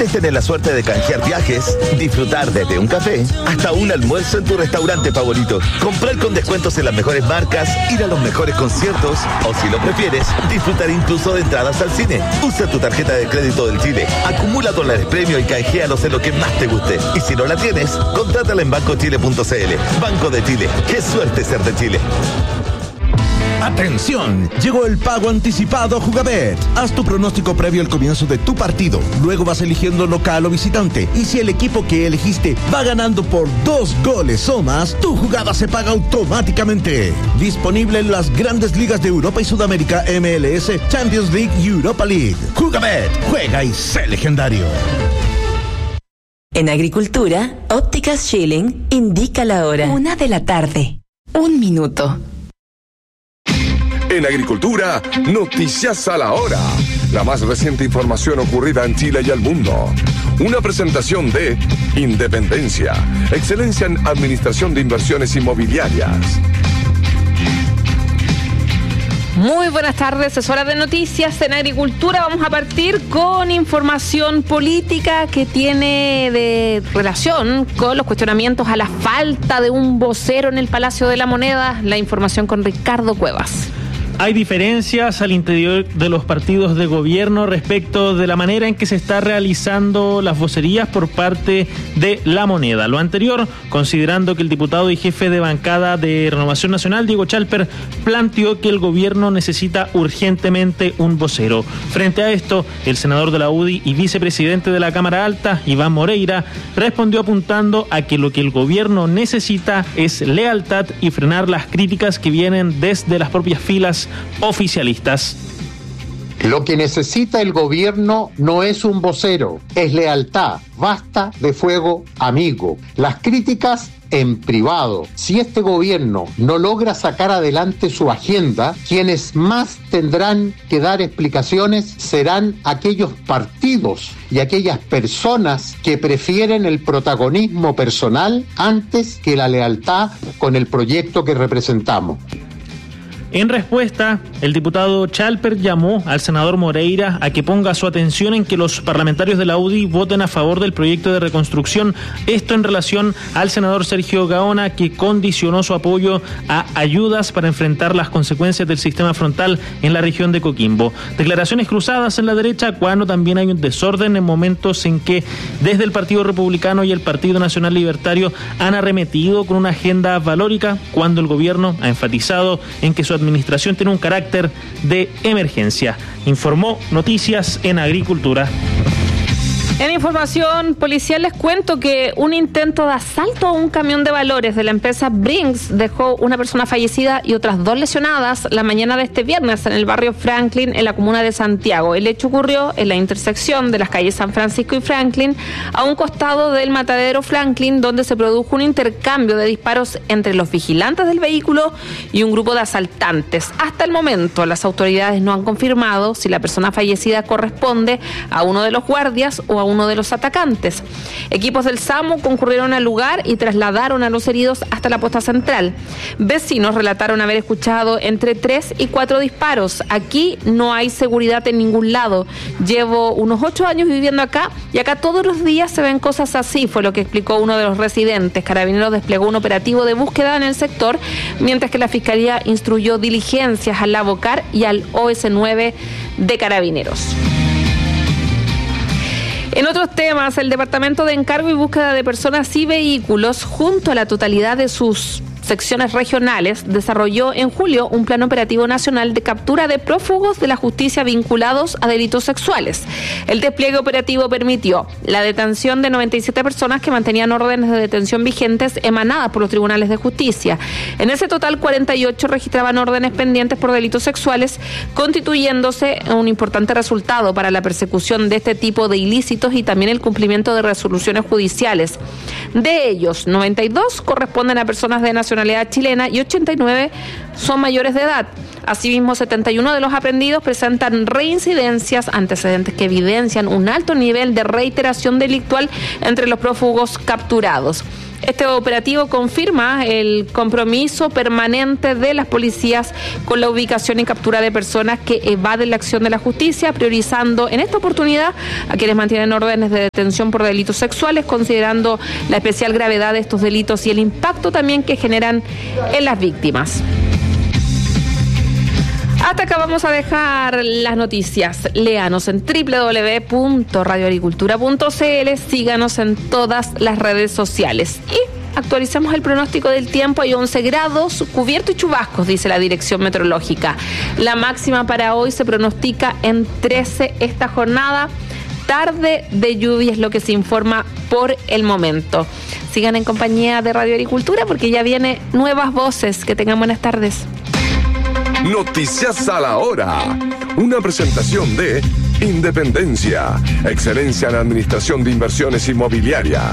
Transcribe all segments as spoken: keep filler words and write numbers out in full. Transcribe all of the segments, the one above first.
¿Quieres tener la suerte de canjear viajes, disfrutar desde un café hasta un almuerzo en tu restaurante favorito, comprar con descuentos en las mejores marcas, ir a los mejores conciertos o, si lo prefieres, disfrutar incluso de entradas al cine? Usa tu tarjeta de crédito del Chile, acumula dólares premio y canjealos en lo que más te guste. Y si no la tienes, contrátala en banco chile punto c l. Banco de Chile. ¡Qué suerte ser de Chile! ¡Atención! Llegó el pago anticipado Jugabet. Haz tu pronóstico previo al comienzo de tu partido. Luego vas eligiendo local o visitante. Y si el equipo que elegiste va ganando por dos goles o más, tu jugada se paga automáticamente. Disponible en las grandes ligas de Europa y Sudamérica, M L S, Champions League y Europa League. Jugabet. Juega y sé legendario. En Agricultura, Ópticas Schilling indica la hora. Una de la tarde. Un minuto. En Agricultura, noticias a la hora. La más reciente información ocurrida en Chile y al mundo. Una presentación de Independencia, excelencia en administración de inversiones inmobiliarias. Muy buenas tardes, es hora de noticias en Agricultura. Vamos a partir con información política que tiene de relación con los cuestionamientos a la falta de un vocero en el Palacio de la Moneda. La información con Ricardo Cuevas. Hay diferencias al interior de los partidos de gobierno respecto de la manera en que se está realizando las vocerías por parte de La Moneda. Lo anterior, considerando que el diputado y jefe de bancada de Renovación Nacional, Diego Chalper, planteó que el gobierno necesita urgentemente un vocero. Frente a esto, el senador de la U D I y vicepresidente de la Cámara Alta, Iván Moreira, respondió apuntando a que lo que el gobierno necesita es lealtad y frenar las críticas que vienen desde las propias filas oficialistas. Lo que necesita el gobierno no es un vocero, es lealtad. Basta de fuego amigo. Las críticas en privado. Si este gobierno no logra sacar adelante su agenda, quienes más tendrán que dar explicaciones serán aquellos partidos y aquellas personas que prefieren el protagonismo personal antes que la lealtad con el proyecto que representamos. En respuesta, el diputado Chalper llamó al senador Moreira a que ponga su atención en que los parlamentarios de la U D I voten a favor del proyecto de reconstrucción, esto en relación al senador Sergio Gaona, que condicionó su apoyo a ayudas para enfrentar las consecuencias del sistema frontal en la región de Coquimbo. Declaraciones cruzadas en la derecha cuando también hay un desorden en momentos en que desde el Partido Republicano y el Partido Nacional Libertario han arremetido con una agenda valórica cuando el gobierno ha enfatizado en que su administración tiene un carácter de emergencia. Informó Noticias en Agricultura. En información policial les cuento que un intento de asalto a un camión de valores de la empresa Brinks dejó una persona fallecida y otras dos lesionadas la mañana de este viernes en el barrio Franklin, en la comuna de Santiago. El hecho ocurrió en la intersección de las calles San Francisco y Franklin, a un costado del matadero Franklin, donde se produjo un intercambio de disparos entre los vigilantes del vehículo y un grupo de asaltantes. Hasta el momento, las autoridades no han confirmado si la persona fallecida corresponde a uno de los guardias o a uno de los atacantes. Equipos del SAMU concurrieron al lugar y trasladaron a los heridos hasta la posta central. Vecinos relataron haber escuchado entre tres y cuatro disparos. Aquí no hay seguridad en ningún lado. Llevo unos ocho años viviendo acá y acá todos los días se ven cosas así, fue lo que explicó uno de los residentes. Carabineros desplegó un operativo de búsqueda en el sector, mientras que la Fiscalía instruyó diligencias al Lavocar y al O S nueve de Carabineros. En otros temas, el Departamento de Encargo y Búsqueda de Personas y Vehículos, junto a la totalidad de sus secciones regionales, desarrolló en julio un plan operativo nacional de captura de prófugos de la justicia vinculados a delitos sexuales. El despliegue operativo permitió la detención de noventa y siete personas que mantenían órdenes de detención vigentes emanadas por los tribunales de justicia. En ese total, cuarenta y ocho registraban órdenes pendientes por delitos sexuales, constituyéndose un importante resultado para la persecución de este tipo de ilícitos y también el cumplimiento de resoluciones judiciales. De ellos, noventa y dos corresponden a personas de nacionalidad chilena y ochenta y nueve son mayores de edad. Asimismo, setenta y uno de los aprehendidos presentan reincidencias, antecedentes que evidencian un alto nivel de reiteración delictual entre los prófugos capturados. Este operativo confirma el compromiso permanente de las policías con la ubicación y captura de personas que evaden la acción de la justicia, priorizando en esta oportunidad a quienes mantienen órdenes de detención por delitos sexuales, considerando la especial gravedad de estos delitos y el impacto también que generan en las víctimas. Hasta acá vamos a dejar las noticias. Léanos en doble u doble u doble u punto radio agricultura punto c l, síganos en todas las redes sociales y actualicemos el pronóstico del tiempo. Hay once grados, cubierto y chubascos, dice la dirección meteorológica. La máxima para hoy se pronostica en trece esta jornada. Tarde de lluvia es lo que se informa por el momento. Sigan en compañía de Radio Agricultura porque ya viene Nuevas Voces. Que tengan buenas tardes. Noticias a la hora. Una presentación de Independencia, excelencia en administración de inversiones inmobiliarias.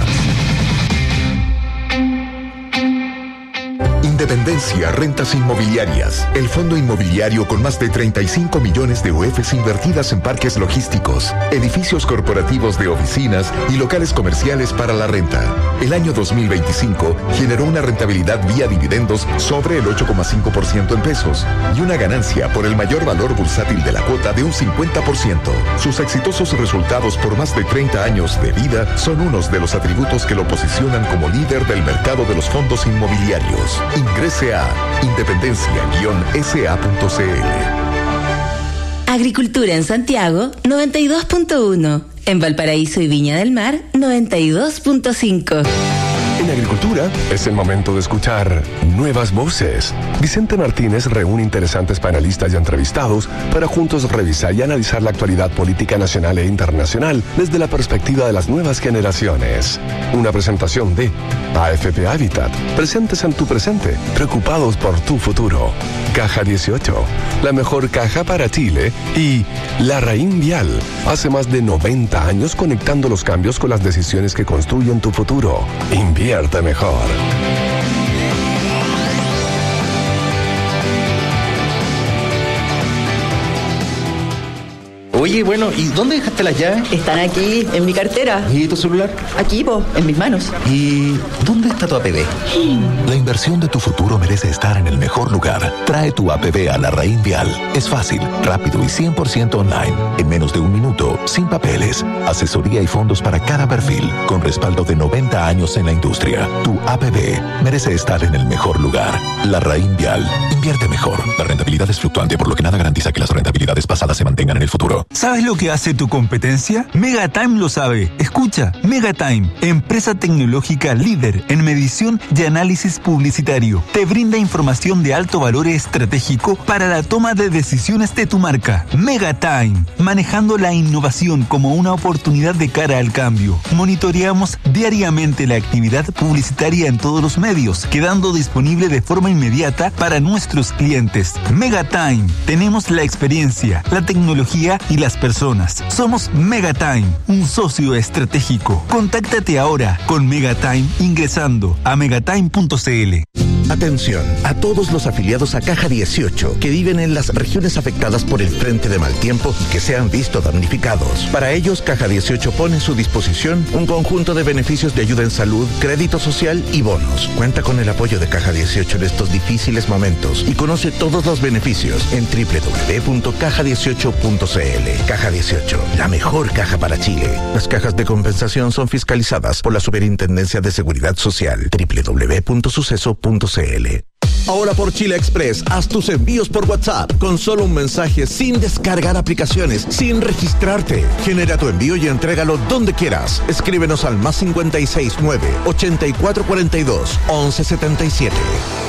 Independencia Rentas Inmobiliarias, el fondo inmobiliario con más de treinta y cinco millones de U Fs invertidas en parques logísticos, edificios corporativos de oficinas y locales comerciales para la renta. El año dos mil veinticinco generó una rentabilidad vía dividendos sobre el ocho coma cinco por ciento en pesos y una ganancia por el mayor valor bursátil de la cuota de un cincuenta por ciento. Sus exitosos resultados por más de treinta años de vida son unos de los atributos que lo posicionan como líder del mercado de los fondos inmobiliarios. Ingrese a independencia guion s a punto c l. Agricultura en Santiago, noventa y dos punto uno. En Valparaíso y Viña del Mar, noventa y dos punto cinco. En Agricultura es el momento de escuchar Nuevas Voces. Vicente Martínez reúne interesantes panelistas y entrevistados para juntos revisar y analizar la actualidad política nacional e internacional desde la perspectiva de las nuevas generaciones. Una presentación de A F P Habitat, presentes en tu presente, preocupados por tu futuro. Caja dieciocho, la mejor caja para Chile. Y Larraín Vial, hace más de noventa años conectando los cambios con las decisiones que construyen tu futuro. Invierte mejor. Oye, bueno, ¿y dónde dejaste las llaves? Están aquí, en mi cartera. ¿Y tu celular? Aquí, po, en mis manos. ¿Y dónde está tu A P B? La inversión de tu futuro merece estar en el mejor lugar. Trae tu A P B a Larraín Vial. Es fácil, rápido y cien por ciento online. En menos de un minuto, sin papeles. Asesoría y fondos para cada perfil, con respaldo de noventa años en la industria. Tu A P B merece estar en el mejor lugar. Larraín Vial. Invierte mejor. La rentabilidad es fluctuante, por lo que nada garantiza que las rentabilidades pasadas se mantengan en el futuro. ¿Sabes lo que hace tu competencia? Megatime lo sabe. Escucha, Megatime, empresa tecnológica líder en medición y análisis publicitario. Te brinda información de alto valor estratégico para la toma de decisiones de tu marca. Megatime, manejando la innovación como una oportunidad de cara al cambio. Monitoreamos diariamente la actividad publicitaria en todos los medios, quedando disponible de forma inmediata para nuestros clientes. Megatime, tenemos la experiencia, la tecnología y las personas. Somos Megatime, un socio estratégico. Contáctate ahora con Megatime ingresando a megatime punto c l. Atención a todos los afiliados a Caja dieciocho que viven en las regiones afectadas por el frente de mal tiempo y que se han visto damnificados. Para ellos, Caja dieciocho pone en su disposición un conjunto de beneficios de ayuda en salud, crédito social y bonos. Cuenta con el apoyo de Caja dieciocho en estos difíciles momentos y conoce todos los beneficios en doble u doble u doble u punto caja dieciocho punto c l. Caja dieciocho, la mejor caja para Chile. Las cajas de compensación son fiscalizadas por la Superintendencia de Seguridad Social. doble u doble u doble u punto suceso punto c l. Ahora por Chile Express, haz tus envíos por WhatsApp con solo un mensaje, sin descargar aplicaciones, sin registrarte. Genera tu envío y entrégalo donde quieras. Escríbenos al más cincuenta y seis nueve, ochenta y cuatro cuarenta y dos, once setenta y siete.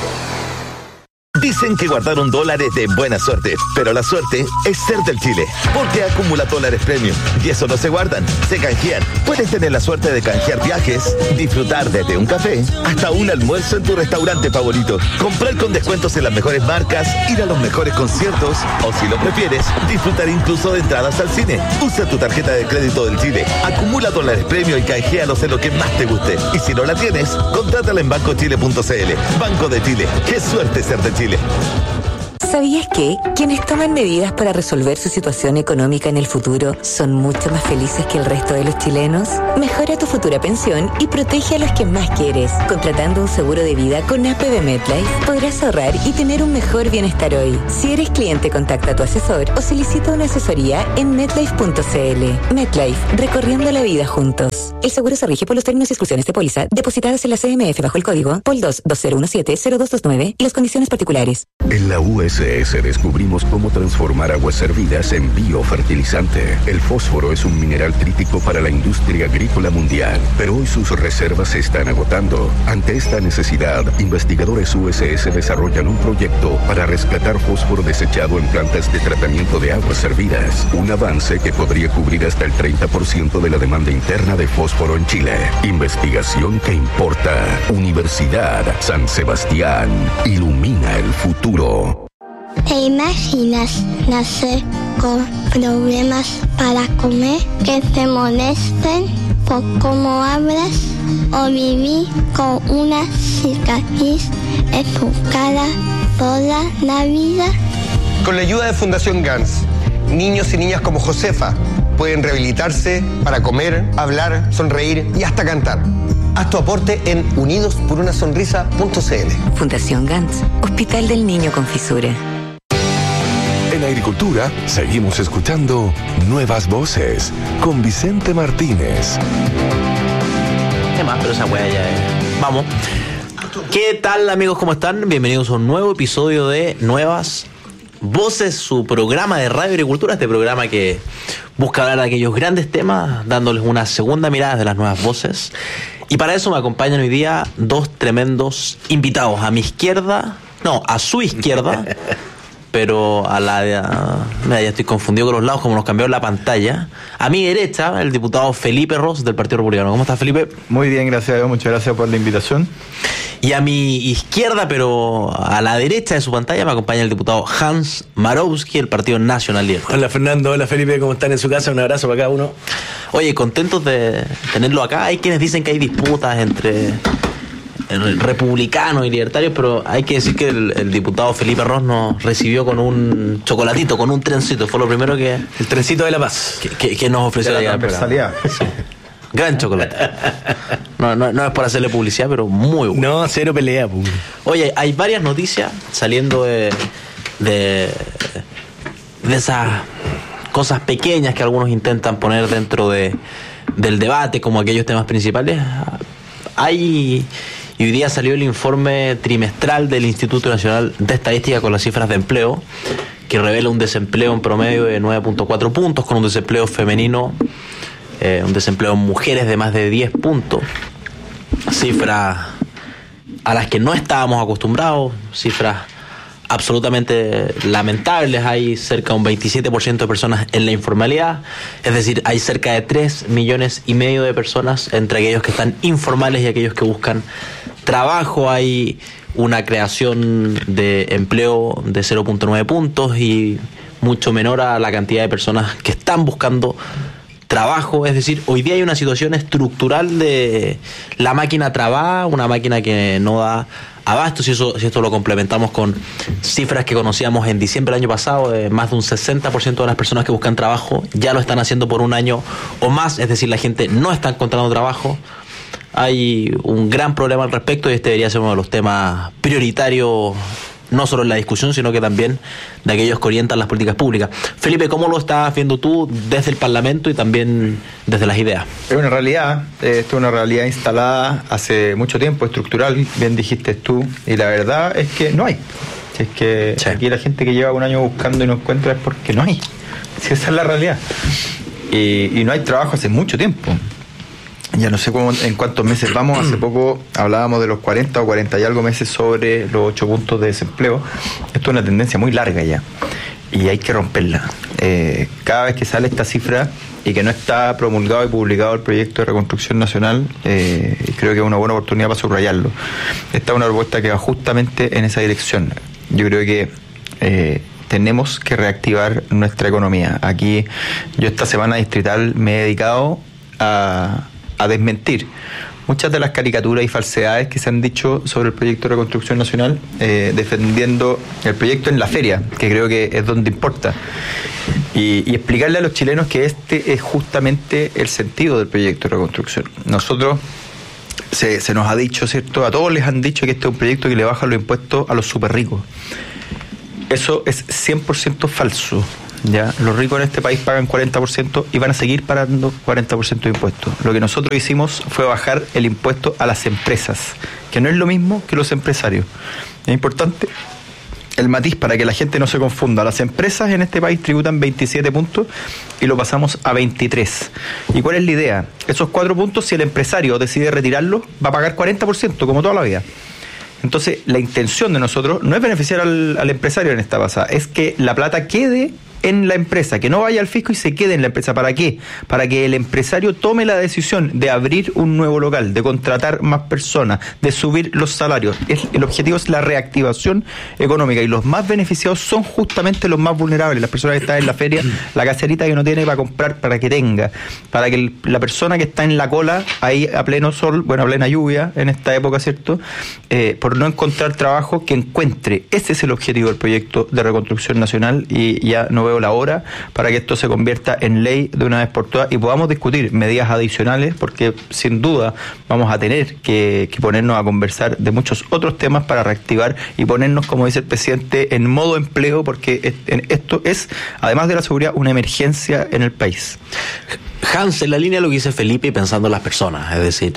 Dicen que guardaron dólares de buena suerte, pero la suerte es ser del Chile, porque acumula dólares premium y eso no se guardan, se canjean. Puedes tener la suerte de canjear viajes, disfrutar desde un café hasta un almuerzo en tu restaurante favorito, comprar con descuentos en las mejores marcas, ir a los mejores conciertos o, si lo prefieres, disfrutar incluso de entradas al cine. Usa tu tarjeta de crédito del Chile, acumula dólares premium y canjealos en lo que más te guste. Y si no la tienes, contrátala en banco chile punto c l. Banco de Chile, qué suerte ser de Chile. ¿Sabías que quienes toman medidas para resolver su situación económica en el futuro son mucho más felices que el resto de los chilenos? Mejora tu futura pensión y protege a los que más quieres. Contratando un seguro de vida con A P B MetLife podrás ahorrar y tener un mejor bienestar hoy. Si eres cliente, contacta a tu asesor o solicita una asesoría en metlife punto c l. MetLife, recorriendo la vida juntos. El seguro se rige por los términos y exclusiones de póliza depositadas en la C M F bajo el código P O L dos dos cero uno siete cero dos dos nueve y las condiciones particulares. En la U S S descubrimos cómo transformar aguas servidas en biofertilizante. El fósforo es un mineral crítico para la industria agrícola mundial, pero hoy sus reservas se están agotando. Ante esta necesidad, investigadores U S S desarrollan un proyecto para rescatar fósforo desechado en plantas de tratamiento de aguas servidas. Un avance que podría cubrir hasta el treinta por ciento de la demanda interna de fósforo en Chile. Investigación que importa. Universidad San Sebastián. Ilumina el futuro. ¿Te imaginas nacer con problemas para comer, que te molesten por cómo hablas, o vivir con una cicatriz en tu cara toda la vida? Con la ayuda de Fundación Gans, niños y niñas como Josefa pueden rehabilitarse para comer, hablar, sonreír y hasta cantar. Haz tu aporte en unidos por una sonrisa punto c l. Fundación Gantz, Hospital del Niño con Fisura. En Agricultura seguimos escuchando Nuevas Voces con Vicente Martínez. ¿Qué más? Pero esa weá ya es. Vamos. ¿Qué tal, amigos? ¿Cómo están? Bienvenidos a un nuevo episodio de Nuevas Voces, su programa de Radio Agricultura, este programa que busca hablar de aquellos grandes temas, dándoles una segunda mirada de las nuevas voces. Y para eso me acompañan hoy día dos tremendos invitados. A mi izquierda, no, a su izquierda, pero a la de... A, mira, ya estoy confundido con los lados, como nos cambió la pantalla. A mi derecha, el diputado Felipe Ros, del Partido Republicano. ¿Cómo estás, Felipe? Muy bien, gracias a Dios, muchas gracias por la invitación. Y a mi izquierda, pero a la derecha de su pantalla, me acompaña el diputado Hans Marowski, del Partido Nacional Libertario. Hola, Fernando. Hola, Felipe. ¿Cómo están en su casa? Un abrazo para cada uno. Oye, contentos de tenerlo acá. Hay quienes dicen que hay disputas entre republicanos y libertarios, pero hay que decir que el, el diputado Felipe Ros nos recibió con un chocolatito, con un trencito. Fue lo primero que... El trencito de la paz. Que, que, que nos ofreció la transversalidad. Sí. Gran chocolate. No, no, no es por hacerle publicidad, pero muy bueno. No, cero pelea. Pues. Oye, hay varias noticias saliendo de, de, de esas cosas pequeñas que algunos intentan poner dentro de, del debate como aquellos temas principales. Hay... Y hoy día salió el informe trimestral del Instituto Nacional de Estadística con las cifras de empleo, que revela un desempleo en promedio de nueve punto cuatro puntos, con un desempleo femenino, eh, un desempleo en mujeres de más de diez puntos. Cifras a las que no estábamos acostumbrados, cifras absolutamente lamentables. Hay cerca de un veintisiete por ciento de personas en la informalidad, es decir, hay cerca de tres millones y medio de personas entre aquellos que están informales y aquellos que buscan trabajo. Hay una creación de empleo de cero punto nueve puntos y mucho menor a la cantidad de personas que están buscando trabajo. Es decir, hoy día hay una situación estructural de la máquina trabada, una máquina que no da abasto. Si, eso, si esto lo complementamos con cifras que conocíamos en diciembre del año pasado, de más de un sesenta por ciento de las personas que buscan trabajo ya lo están haciendo por un año o más, es decir, la gente no está encontrando trabajo. Hay un gran problema al respecto y este debería ser uno de los temas prioritarios, no solo en la discusión, sino que también de aquellos que orientan las políticas públicas. Felipe, ¿cómo lo estás viendo tú desde el Parlamento y también desde las ideas? Es una realidad, esto es una realidad instalada hace mucho tiempo, estructural, bien dijiste tú, y la verdad es que no hay. Es que sí. Aquí la gente que lleva un año buscando y no encuentra es porque no hay. Sí, esa es la realidad. Y, y no hay trabajo hace mucho tiempo. Ya no sé cómo, en cuántos meses vamos. Hace poco hablábamos de los cuarenta o cuarenta y algo meses sobre los ocho puntos de desempleo. Esto es una tendencia muy larga ya y hay que romperla. Eh, cada vez que sale esta cifra y que no está promulgado y publicado el proyecto de reconstrucción nacional, eh, creo que es una buena oportunidad para subrayarlo. Esta es una propuesta que va justamente en esa dirección. Yo creo que eh, tenemos que reactivar nuestra economía. Aquí yo esta semana distrital me he dedicado a a desmentir muchas de las caricaturas y falsedades que se han dicho sobre el proyecto de reconstrucción nacional, eh, defendiendo el proyecto en la feria, que creo que es donde importa, y, y explicarle a los chilenos que este es justamente el sentido del proyecto de reconstrucción. Nosotros, se, se nos ha dicho, ¿cierto? A todos les han dicho que este es un proyecto que le baja los impuestos a los súper ricos. Eso es cien por ciento falso. Ya, los ricos en este país pagan cuarenta por ciento y van a seguir pagando cuarenta por ciento de impuestos. Lo que nosotros hicimos fue bajar el impuesto a las empresas, que no es lo mismo que los empresarios. Es importante el matiz para que la gente no se confunda. Las empresas en este país tributan veintisiete puntos y lo pasamos a veintitrés. ¿Y cuál es la idea? Esos cuatro puntos, si el empresario decide retirarlos, va a pagar cuarenta por ciento, como toda la vida. Entonces, la intención de nosotros no es beneficiar al, al empresario en esta pasada, es que la plata quede en la empresa, que no vaya al fisco y se quede en la empresa. ¿Para qué? Para que el empresario tome la decisión de abrir un nuevo local, de contratar más personas, de subir los salarios. El, el objetivo es la reactivación económica y los más beneficiados son justamente los más vulnerables, las personas que están en la feria, la caserita que no tiene para comprar, para que tenga, para que el, la persona que está en la cola, ahí a pleno sol, bueno, a plena lluvia, en esta época, ¿cierto? Eh, por no encontrar trabajo, que encuentre. Ese es el objetivo del proyecto de reconstrucción nacional y ya no veo la hora para que esto se convierta en ley de una vez por todas y podamos discutir medidas adicionales, porque sin duda vamos a tener que, que ponernos a conversar de muchos otros temas para reactivar y ponernos, como dice el presidente, en modo empleo, porque esto es, además de la seguridad, una emergencia en el país. Hans, en la línea de lo que dice Felipe y pensando en las personas, es decir,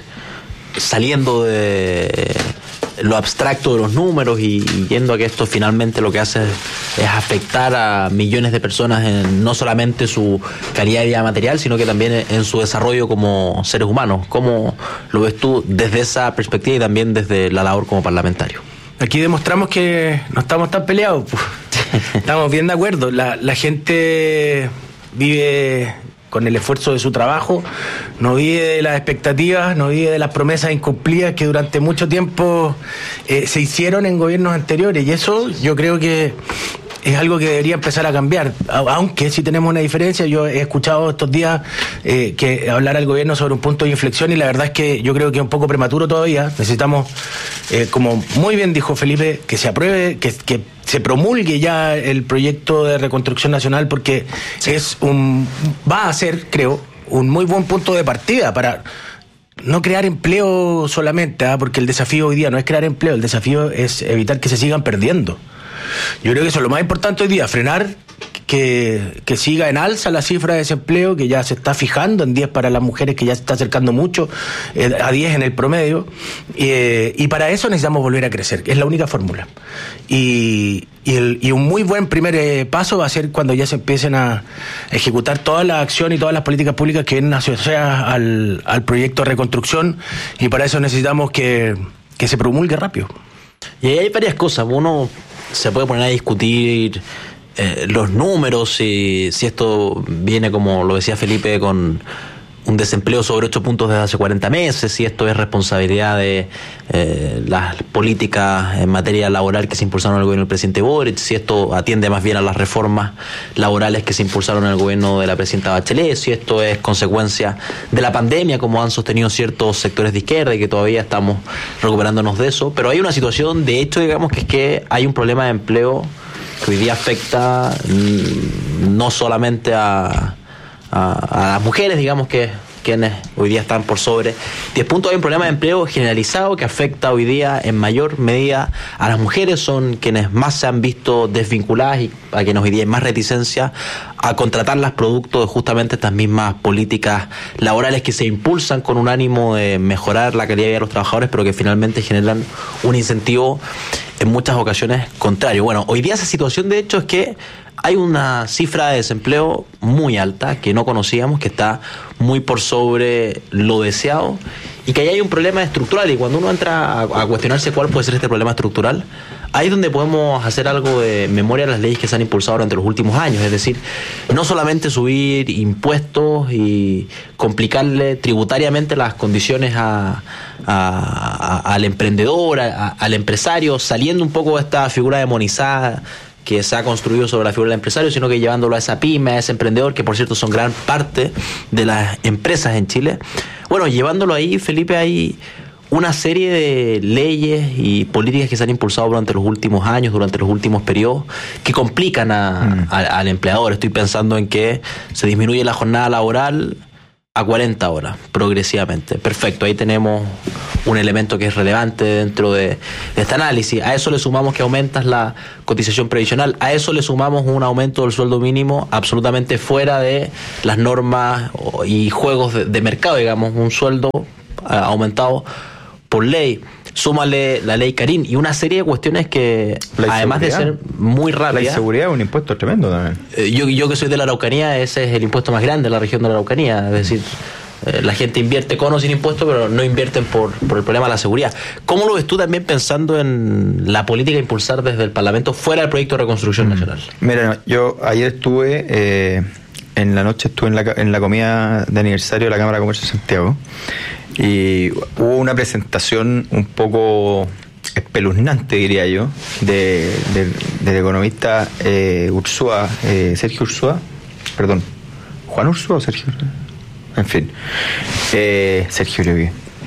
saliendo de lo abstracto de los números y, y yendo a que esto finalmente lo que hace es afectar a millones de personas en no solamente su calidad de vida material, sino que también en su desarrollo como seres humanos. ¿Cómo lo ves tú desde esa perspectiva y también desde la labor como parlamentario? Aquí demostramos que no estamos tan peleados, pues. Estamos bien de acuerdo. La, la gente vive con el esfuerzo de su trabajo, no vive de las expectativas, no vive de las promesas incumplidas que durante mucho tiempo eh, se hicieron en gobiernos anteriores, y eso yo creo que es algo que debería empezar a cambiar, aunque sí tenemos una diferencia. Yo he escuchado estos días eh, que hablar al gobierno sobre un punto de inflexión, y la verdad es que yo creo que es un poco prematuro todavía. Necesitamos, eh, como muy bien dijo Felipe, que se apruebe, que, que se promulgue ya el proyecto de reconstrucción nacional, porque sí. es un va a ser, creo, un muy buen punto de partida para no crear empleo solamente, ¿eh? Porque el desafío hoy día no es crear empleo, el desafío es evitar que se sigan perdiendo. Yo creo que eso es lo más importante hoy día, frenar que, que siga en alza la cifra de desempleo, que ya se está fijando en diez para las mujeres, que ya se está acercando mucho eh, a diez en el promedio, eh, y para eso necesitamos volver a crecer, es la única fórmula. Y, y, el, y un muy buen primer eh, paso va a ser cuando ya se empiecen a ejecutar toda la acción y todas las políticas públicas que vienen asociadas al, al proyecto de reconstrucción, y para eso necesitamos que, que se promulgue rápido. Y ahí hay varias cosas. Uno se puede poner a discutir eh, los números, si, si esto viene, como lo decía Felipe, con un desempleo sobre ocho puntos desde hace cuarenta meses, si esto es responsabilidad de eh, las políticas en materia laboral que se impulsaron en el gobierno del presidente Boric, si esto atiende más bien a las reformas laborales que se impulsaron en el gobierno de la presidenta Bachelet, si esto es consecuencia de la pandemia, como han sostenido ciertos sectores de izquierda y que todavía estamos recuperándonos de eso. Pero hay una situación, de hecho, digamos, que es que hay un problema de empleo que hoy día afecta mmm, no solamente a A, a las mujeres, digamos, que quienes hoy día están por sobre diez puntos. Hay un problema de empleo generalizado que afecta hoy día en mayor medida a las mujeres, son quienes más se han visto desvinculadas y a quienes hoy día hay más reticencia a contratarlas producto de justamente estas mismas políticas laborales que se impulsan con un ánimo de mejorar la calidad de vida de los trabajadores, pero que finalmente generan un incentivo en muchas ocasiones contrario. Bueno, hoy día esa situación de hecho es que hay una cifra de desempleo muy alta que no conocíamos, que está muy por sobre lo deseado, y que ahí hay un problema estructural, y cuando uno entra a, a cuestionarse cuál puede ser este problema estructural, ahí es donde podemos hacer algo de memoria de las leyes que se han impulsado durante los últimos años. Es decir, no solamente subir impuestos y complicarle tributariamente las condiciones a, a, a, al emprendedor, a, a, al empresario, saliendo un poco de esta figura demonizada que se ha construido sobre la figura del empresario, sino que llevándolo a esa pyme, a ese emprendedor, que por cierto son gran parte de las empresas en Chile. Bueno, llevándolo ahí, Felipe, hay una serie de leyes y políticas que se han impulsado durante los últimos años, durante los últimos periodos, que complican a, mm. a, al empleador. Estoy pensando en que se disminuye la jornada laboral a cuarenta horas, progresivamente. Perfecto, ahí tenemos un elemento que es relevante dentro de, de este análisis. A eso le sumamos que aumentas la cotización previsional, a eso le sumamos un aumento del sueldo mínimo absolutamente fuera de las normas y juegos de, de mercado, digamos, un sueldo aumentado por ley. Súmale la ley Karim y una serie de cuestiones que, además de ser muy rápidas... La inseguridad es un impuesto tremendo también. Eh, yo, yo que soy de la Araucanía, ese es el impuesto más grande de la región de la Araucanía. Es decir, eh, la gente invierte con o sin impuesto, pero no invierten por, por el problema de la seguridad. ¿Cómo lo ves tú también pensando en la política a impulsar desde el Parlamento fuera del proyecto de reconstrucción mm. nacional? Mira, yo ayer estuve... Eh, en la noche estuve en la, en la comida de aniversario de la Cámara de Comercio de Santiago y hubo una presentación un poco espeluznante, diría yo, de, de, del economista eh, Ursúa, eh, Sergio Ursúa, perdón, Juan Ursúa o Sergio, en fin, eh, Sergio creo que.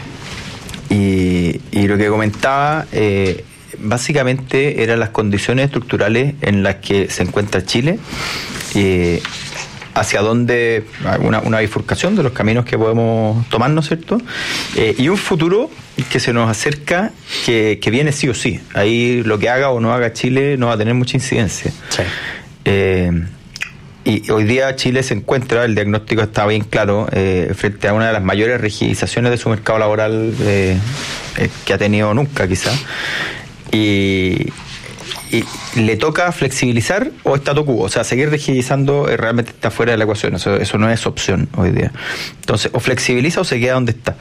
Y, y lo que comentaba eh, básicamente eran las condiciones estructurales en las que se encuentra Chile, eh, hacia dónde, una, una bifurcación de los caminos que podemos tomar, ¿no es cierto? Eh, y un futuro que se nos acerca, que, que viene sí o sí. Ahí lo que haga o no haga Chile no va a tener mucha incidencia. Sí. Eh, y hoy día Chile se encuentra, el diagnóstico está bien claro, eh, frente a una de las mayores rigidizaciones de su mercado laboral eh, eh, que ha tenido nunca, quizá. Y... y le toca flexibilizar o statu quo, o sea, seguir rigidizando eh, realmente está fuera de la ecuación, eso, eso no es opción hoy día. Entonces, o flexibiliza o se queda donde está.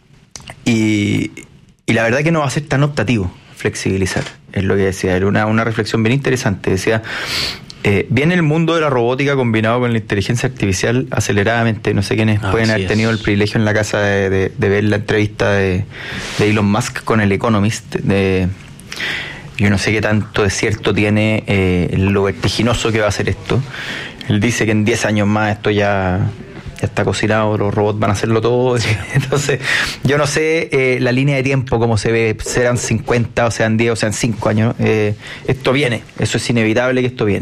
Y, y la verdad que no va a ser tan optativo flexibilizar, es lo que decía, era una, una reflexión bien interesante, decía, eh, viene el mundo de la robótica combinado con la inteligencia artificial aceleradamente, no sé quiénes ah, pueden haber tenido es. el privilegio en la casa de, de, de ver la entrevista de, de Elon Musk con el Economist, de... Yo no sé qué tanto de cierto tiene eh, lo vertiginoso que va a ser esto. Él dice que en diez años más esto ya, ya está cocinado, los robots van a hacerlo todo. Entonces, yo no sé eh, la línea de tiempo, cómo se ve, serán cincuenta, o sean diez, o sean cinco años. Eh, esto viene, eso es inevitable que esto viene.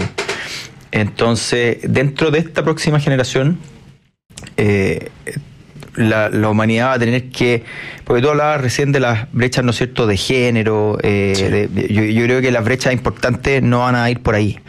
Entonces, dentro de esta próxima generación, eh, La, la humanidad va a tener que, porque tú hablabas recién de las brechas, ¿no es cierto?, de género, eh, sí. de, yo, yo creo que las brechas importantes no van a ir por ahí.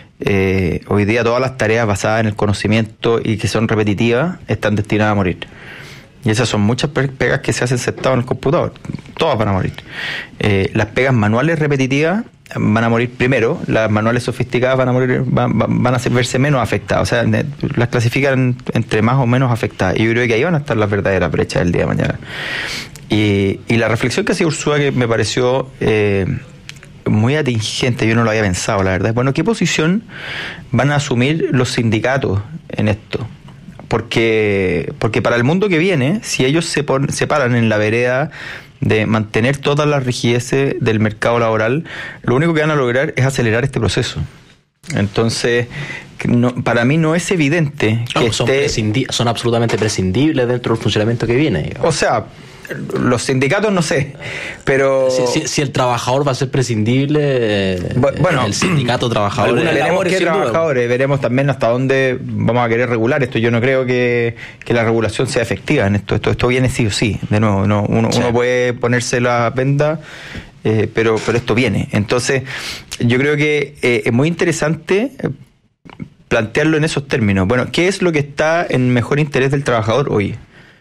Eh, hoy día todas las tareas basadas en el conocimiento y que son repetitivas están destinadas a morir. Y esas son muchas pegas que se hacen sentados en el computador, todas van a morir. Eh, las pegas manuales repetitivas van a morir primero, las manuales sofisticadas van a morir, van, van a verse menos afectadas, o sea, las clasifican entre más o menos afectadas, y yo creo que ahí van a estar las verdaderas brechas del día de mañana. Y, y la reflexión que hacía Ursúa, que me pareció eh, muy atingente, yo no lo había pensado, la verdad, bueno, ¿qué posición van a asumir los sindicatos en esto? Porque, porque para el mundo que viene, si ellos se, pon, se paran en la vereda de mantener todas las rigideces del mercado laboral, lo único que van a lograr es acelerar este proceso. Entonces, no, para mí no es evidente que no, son, esté... son absolutamente prescindibles dentro del funcionamiento que viene, digamos. O sea, los sindicatos no sé, pero... Si, si, si el trabajador va a ser prescindible, eh, bueno, el sindicato trabajador... Veremos qué trabajadores, veremos también hasta dónde vamos a querer regular esto. Yo no creo que, que la regulación sea efectiva en esto. Esto, esto viene sí o sí, de nuevo. No, uno, sí. uno puede ponerse la venda, eh, pero, pero esto viene. Entonces, yo creo que eh, es muy interesante plantearlo en esos términos. Bueno, ¿qué es lo que está en mejor interés del trabajador hoy?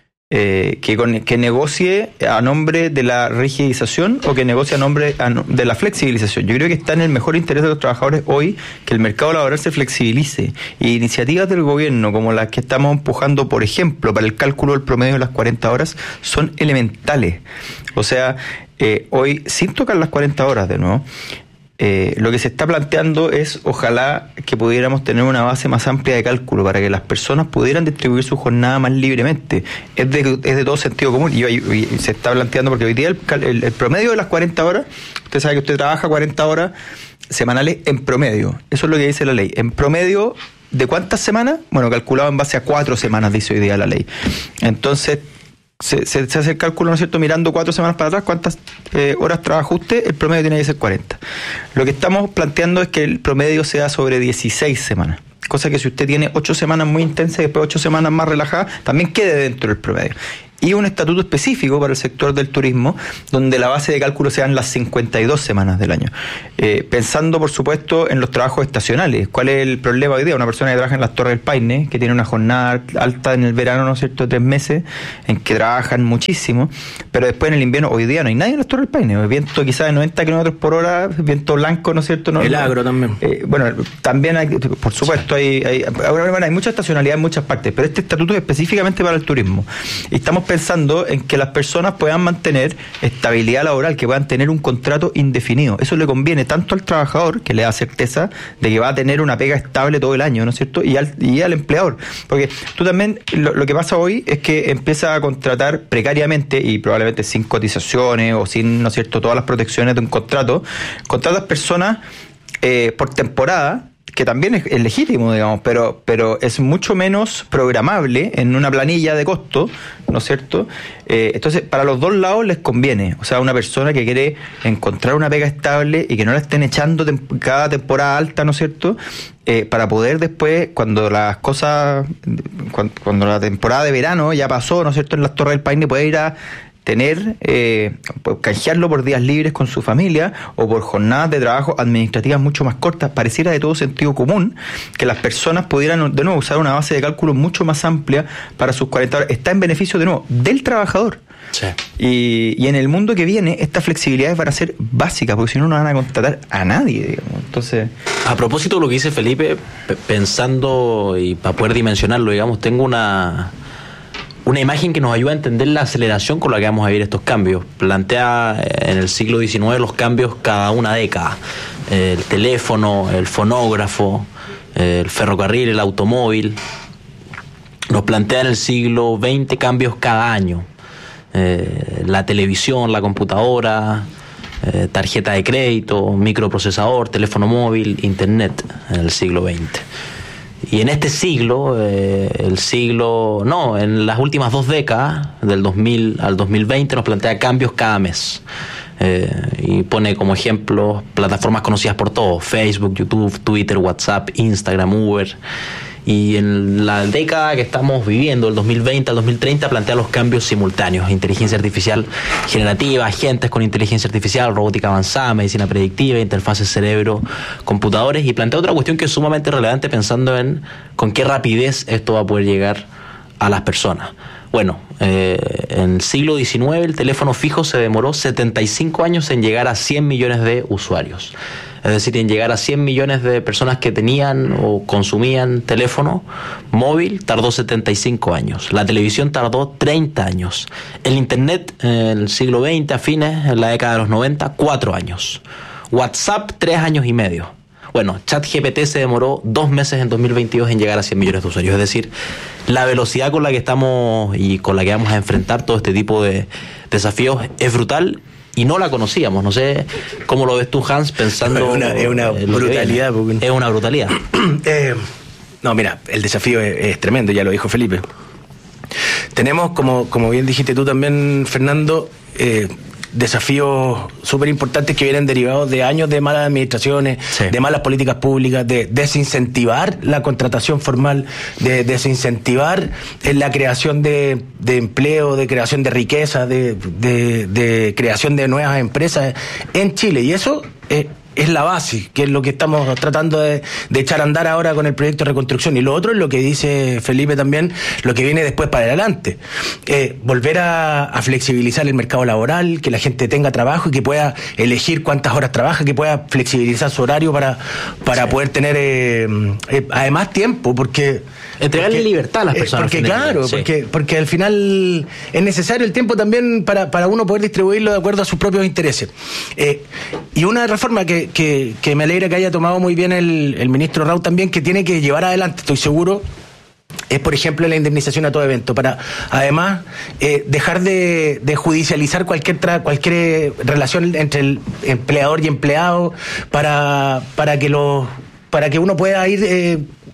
Eh, que, con, que negocie a nombre de la rigidización o que negocie a nombre a no, de la flexibilización. Yo creo que está en el mejor interés de los trabajadores hoy que el mercado laboral se flexibilice. Y iniciativas del gobierno como las que estamos empujando, por ejemplo, para el cálculo del promedio de las cuarenta horas, son elementales. O sea, eh, hoy, sin tocar las cuarenta horas de nuevo, Eh, lo que se está planteando es, ojalá que pudiéramos tener una base más amplia de cálculo para que las personas pudieran distribuir su jornada más libremente. Es de, es de todo sentido común y, y, y se está planteando, porque hoy día el, el, el promedio de las cuarenta horas, usted sabe que usted trabaja cuarenta horas semanales en promedio, eso es lo que dice la ley. En promedio, ¿de cuántas semanas? Bueno, calculado en base a cuatro semanas, dice hoy día la ley. Entonces, se, se, se hace el cálculo, ¿no es cierto?, mirando cuatro semanas para atrás, cuántas eh, horas trabaja usted, el promedio tiene que ser cuarenta. Lo que estamos planteando es que el promedio sea sobre dieciséis semanas. Cosa que si usted tiene ocho semanas muy intensas y después ocho semanas más relajadas, también quede dentro del promedio. Y un estatuto específico para el sector del turismo, donde la base de cálculo sean las cincuenta y dos semanas del año. Eh, pensando, por supuesto, en los trabajos estacionales. ¿Cuál es el problema hoy día? Una persona que trabaja en las Torres del Paine, que tiene una jornada alta en el verano, ¿no es cierto?, de tres meses, en que trabajan muchísimo, pero después en el invierno, hoy día no hay nadie en las Torres del Paine. El viento quizás de noventa kilómetros por hora, viento blanco, ¿no es cierto? No, el agro también. Eh, bueno, también hay, por supuesto, hay, hay, hay, hay mucha estacionalidad en muchas partes, pero este estatuto es específicamente para el turismo. Y estamos pensando en que las personas puedan mantener estabilidad laboral, que puedan tener un contrato indefinido. Eso le conviene tanto al trabajador, que le da certeza de que va a tener una pega estable todo el año, ¿no es cierto?, y al, y al empleador. Porque tú también, lo, lo que pasa hoy es que empieza a contratar precariamente y probablemente sin cotizaciones o sin, ¿no es cierto?, todas las protecciones de un contrato, contratas personas eh, por temporada, que también es, es legítimo, digamos, pero pero es mucho menos programable en una planilla de costo, ¿no es cierto? Eh, entonces, para los dos lados les conviene. O sea, una persona que quiere encontrar una pega estable y que no la estén echando tem- cada temporada alta, ¿no es cierto?, eh, para poder después, cuando las cosas, cuando, cuando la temporada de verano ya pasó, ¿no es cierto?, en las Torres del Paine, poder ir a tener, eh, canjearlo por días libres con su familia o por jornadas de trabajo administrativas mucho más cortas. Pareciera de todo sentido común que las personas pudieran de nuevo usar una base de cálculo mucho más amplia para sus cuarenta horas. Está en beneficio de nuevo del trabajador. Sí. Y, y en el mundo que viene, estas flexibilidades van a ser básicas, porque si no, no van a contratar a nadie, digamos. Entonces, a propósito de lo que dice Felipe, p- pensando y para poder dimensionarlo, digamos, tengo una... una imagen que nos ayuda a entender la aceleración con la que vamos a vivir estos cambios. Plantea en el siglo diecinueve los cambios cada una década. El teléfono, el fonógrafo, el ferrocarril, el automóvil. Nos plantea en el siglo veinte cambios cada año. Eh, la televisión, la computadora, eh, tarjeta de crédito, microprocesador, teléfono móvil, internet en el siglo veinte. Y en este siglo, eh, el siglo, no, en las últimas dos décadas, del dos mil al dos mil veinte, nos plantea cambios cada mes. Eh, y pone como ejemplo plataformas conocidas por todos: Facebook, YouTube, Twitter, WhatsApp, Instagram, Uber. Y en la década que estamos viviendo, el dos mil veinte al dos mil treinta, plantea los cambios simultáneos: inteligencia artificial generativa, agentes con inteligencia artificial, robótica avanzada, medicina predictiva, interfaces cerebro-computadores. Y plantea otra cuestión que es sumamente relevante, pensando en con qué rapidez esto va a poder llegar a las personas. Bueno, eh, en el siglo diecinueve el teléfono fijo se demoró setenta y cinco años en llegar a cien millones de usuarios. Es decir, en llegar a cien millones de personas que tenían o consumían teléfono móvil, tardó setenta y cinco años. La televisión tardó treinta años. El Internet en el siglo veinte, a fines, en la década de los noventa, cuatro años. WhatsApp, tres años y medio. Bueno, ChatGPT se demoró dos meses en dos mil veintidós en llegar a cien millones de usuarios. Es decir, la velocidad con la que estamos y con la que vamos a enfrentar todo este tipo de desafíos es brutal. Y no la conocíamos. No sé cómo lo ves tú, Hans, pensando... Es una, es una brutalidad. Porque... Es una brutalidad. eh, no, mira, el desafío es, es tremendo, ya lo dijo Felipe. Tenemos, como, como bien dijiste tú también, Fernando, eh, desafíos súper importantes que vienen derivados de años de malas administraciones, sí. de malas políticas públicas, de desincentivar la contratación formal, de desincentivar la creación de, de empleo, de creación de riqueza, de, de, de creación de nuevas empresas en Chile. Y eso eh, es la base, que es lo que estamos tratando de, de echar a andar ahora con el proyecto de reconstrucción. Y lo otro es lo que dice Felipe también, lo que viene después para adelante. Eh, volver a, a flexibilizar el mercado laboral, que la gente tenga trabajo y que pueda elegir cuántas horas trabaja, que pueda flexibilizar su horario para, para sí. poder tener eh, eh, además tiempo, porque... Entregarle porque, libertad a las personas. Porque claro, sí. porque, porque al final es necesario el tiempo también para, para uno poder distribuirlo de acuerdo a sus propios intereses. Eh, y una reforma que, que, que me alegra que haya tomado muy bien el, el ministro Raúl también, que tiene que llevar adelante, estoy seguro, es por ejemplo la indemnización a todo evento, para además eh, dejar de, de judicializar cualquier tra- cualquier relación entre el empleador y empleado, para, para que los para que uno pueda ir eh,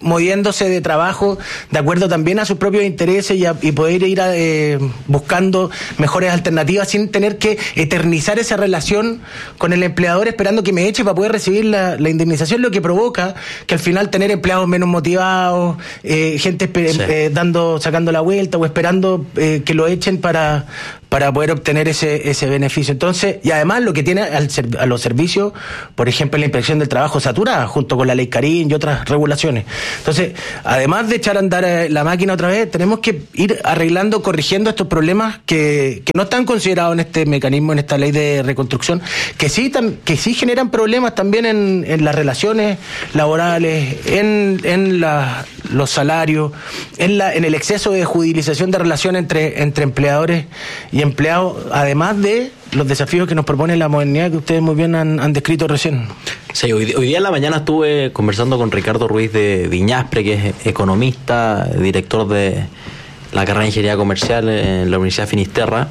moviéndose de trabajo de acuerdo también a sus propios intereses y, a, y poder ir a, eh, buscando mejores alternativas sin tener que eternizar esa relación con el empleador esperando que me eche para poder recibir la, la indemnización, lo que provoca que al final tener empleados menos motivados, eh, gente sí. eh, dando, sacando la vuelta o esperando eh, que lo echen para, para poder obtener ese, ese beneficio. Entonces, y además lo que tiene al, a los servicios, por ejemplo, la inspección del trabajo saturada, junto con la ley Carín y otras regulaciones. Entonces, además de echar a andar la máquina otra vez, tenemos que ir arreglando, corrigiendo estos problemas que, que no están considerados en este mecanismo, en esta ley de reconstrucción, que sí, tam, que sí generan problemas también en, en las relaciones laborales, en, en la, los salarios, en, la, en el exceso de judicialización de relación entre, entre empleadores y empleados, además de los desafíos que nos propone la modernidad que ustedes muy bien han, han descrito recién. Sí, hoy, hoy día en la mañana estuve conversando con Ricardo Ruiz de Viñaspre, que es economista, director de la carrera de Ingeniería Comercial en la Universidad de Finisterra.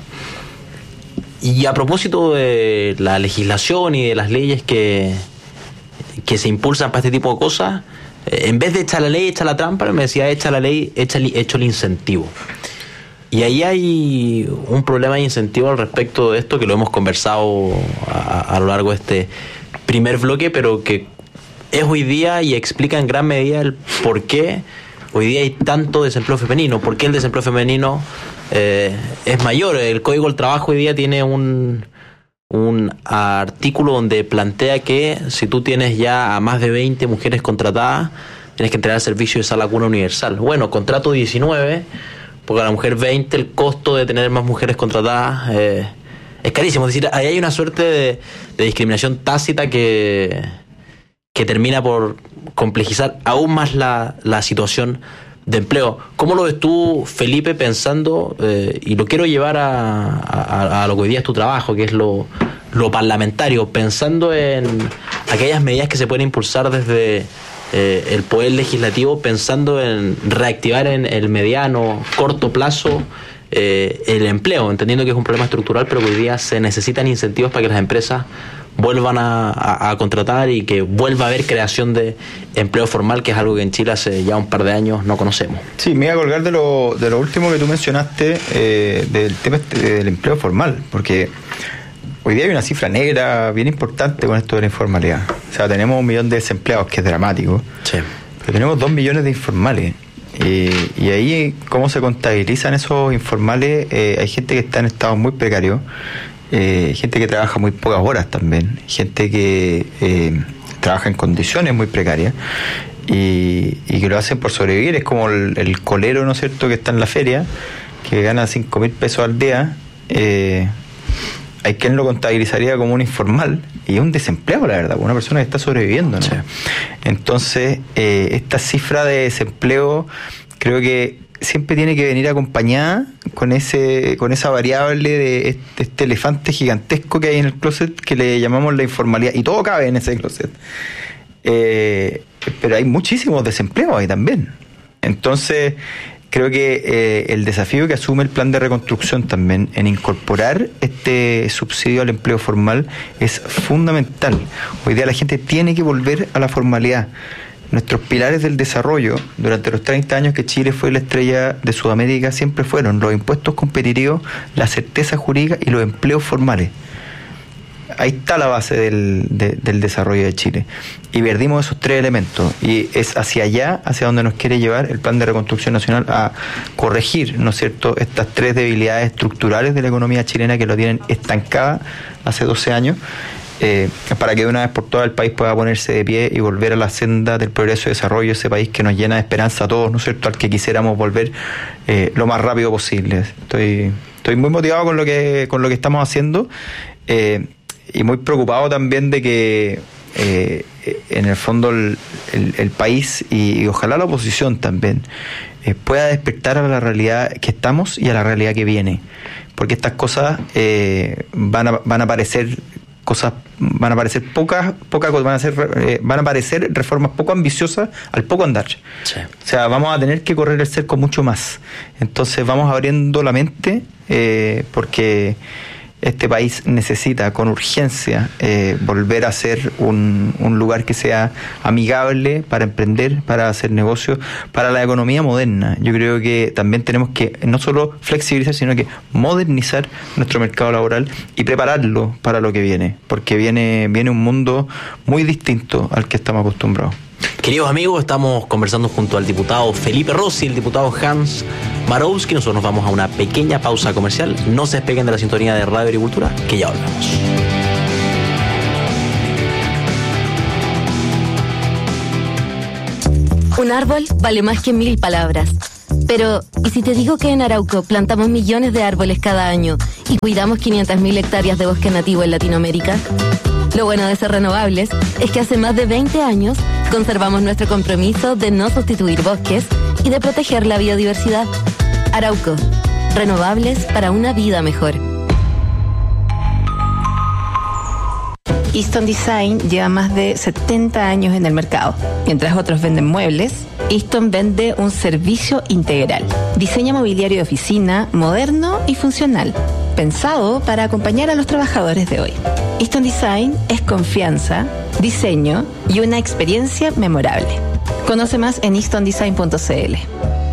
Y a propósito de la legislación y de las leyes que, que se impulsan para este tipo de cosas, en vez de echar la ley, echa la trampa, me decía, echa la ley, echa el, echa el incentivo. Y ahí hay un problema de incentivo al respecto de esto, que lo hemos conversado a, a lo largo de este primer bloque, pero que es hoy día y explica en gran medida el por qué hoy día hay tanto desempleo femenino, por qué el desempleo femenino eh, es mayor. El Código del Trabajo hoy día tiene un, un artículo donde plantea que si tú tienes ya a más de veinte mujeres contratadas, tienes que entregar el servicio de sala cuna universal. Bueno, contrato diecinueve... porque a la mujer veinte el costo de tener más mujeres contratadas eh, es carísimo. Es decir, ahí hay una suerte de, de discriminación tácita que, que termina por complejizar aún más la, la situación de empleo. ¿Cómo lo ves tú, Felipe, pensando, eh, y lo quiero llevar a, a, a lo que hoy día es tu trabajo, que es lo, lo parlamentario, pensando en aquellas medidas que se pueden impulsar desde Eh, el poder legislativo, pensando en reactivar en el mediano, corto plazo eh, el empleo, entendiendo que es un problema estructural, pero que hoy día se necesitan incentivos para que las empresas vuelvan a, a, a contratar y que vuelva a haber creación de empleo formal, que es algo que en Chile hace ya un par de años no conocemos. Sí, me iba a colgar de lo, de lo último que tú mencionaste, eh, del tema del empleo formal, porque hoy día hay una cifra negra bien importante con esto de la informalidad. O sea, tenemos un millón de desempleados, que es dramático. Sí. Pero tenemos dos millones de informales. Y, y ahí, ¿cómo se contabilizan esos informales? Eh, hay gente que está en estados muy precarios, eh, gente que trabaja muy pocas horas también, gente que eh, trabaja en condiciones muy precarias y, y que lo hacen por sobrevivir. Es como el, el colero, ¿no es cierto?, que está en la feria, que gana cinco mil pesos al día. Eh, hay quien lo contabilizaría como un informal y un desempleado, la verdad, una persona que está sobreviviendo, ¿no? Sí. Entonces, eh, esta cifra de desempleo creo que siempre tiene que venir acompañada con ese con esa variable de este, este elefante gigantesco que hay en el closet, que le llamamos la informalidad, y todo cabe en ese closet. Eh, pero hay muchísimos desempleos ahí también. Entonces, creo que eh, el desafío que asume el plan de reconstrucción también en incorporar este subsidio al empleo formal es fundamental. Hoy día la gente tiene que volver a la formalidad. Nuestros pilares del desarrollo durante los treinta años que Chile fue la estrella de Sudamérica siempre fueron los impuestos competitivos, la certeza jurídica y los empleos formales. Ahí está la base del, de, del desarrollo de Chile. Y perdimos esos tres elementos. Y es hacia allá, hacia donde nos quiere llevar el Plan de Reconstrucción Nacional, a corregir, ¿no es cierto?, estas tres debilidades estructurales de la economía chilena que lo tienen estancada hace doce años, eh, para que de una vez por todas el país pueda ponerse de pie y volver a la senda del progreso y desarrollo, ese país que nos llena de esperanza a todos, ¿no es cierto?, al que quisiéramos volver eh, lo más rápido posible. Estoy, estoy muy motivado con lo que, con lo que estamos haciendo. Eh, Y muy preocupado también de que eh, en el fondo el, el, el país y, y ojalá la oposición también eh, pueda despertar a la realidad que estamos y a la realidad que viene, porque estas cosas eh, van a van a parecer cosas van a parecer pocas pocas cosas van a ser eh, van a parecer reformas poco ambiciosas al poco andar. Sí. O sea, vamos a tener que correr el cerco mucho más. Entonces vamos abriendo la mente eh, porque este país necesita con urgencia eh, volver a ser un, un lugar que sea amigable para emprender, para hacer negocios, para la economía moderna. Yo creo que también tenemos que no solo flexibilizar, sino que modernizar nuestro mercado laboral y prepararlo para lo que viene, porque viene, viene un mundo muy distinto al que estamos acostumbrados. Queridos amigos, estamos conversando junto al diputado Felipe Rossi y el diputado Hans Marowski. Nosotros nos vamos a una pequeña pausa comercial. No se despeguen de la sintonía de Radio Agricultura, que ya volvemos. Un árbol vale más que mil palabras. Pero, ¿y si te digo que en Arauco plantamos millones de árboles cada año y cuidamos quinientas mil hectáreas de bosque nativo en Latinoamérica? Lo bueno de ser renovables es que hace más de veinte años conservamos nuestro compromiso de no sustituir bosques y de proteger la biodiversidad. Arauco, renovables para una vida mejor. Easton Design lleva más de setenta años en el mercado. Mientras otros venden muebles, Easton vende un servicio integral. Diseño mobiliario de oficina, moderno y funcional, pensado para acompañar a los trabajadores de hoy. Easton Design es confianza, diseño y una experiencia memorable. Conoce más en easton design punto c l.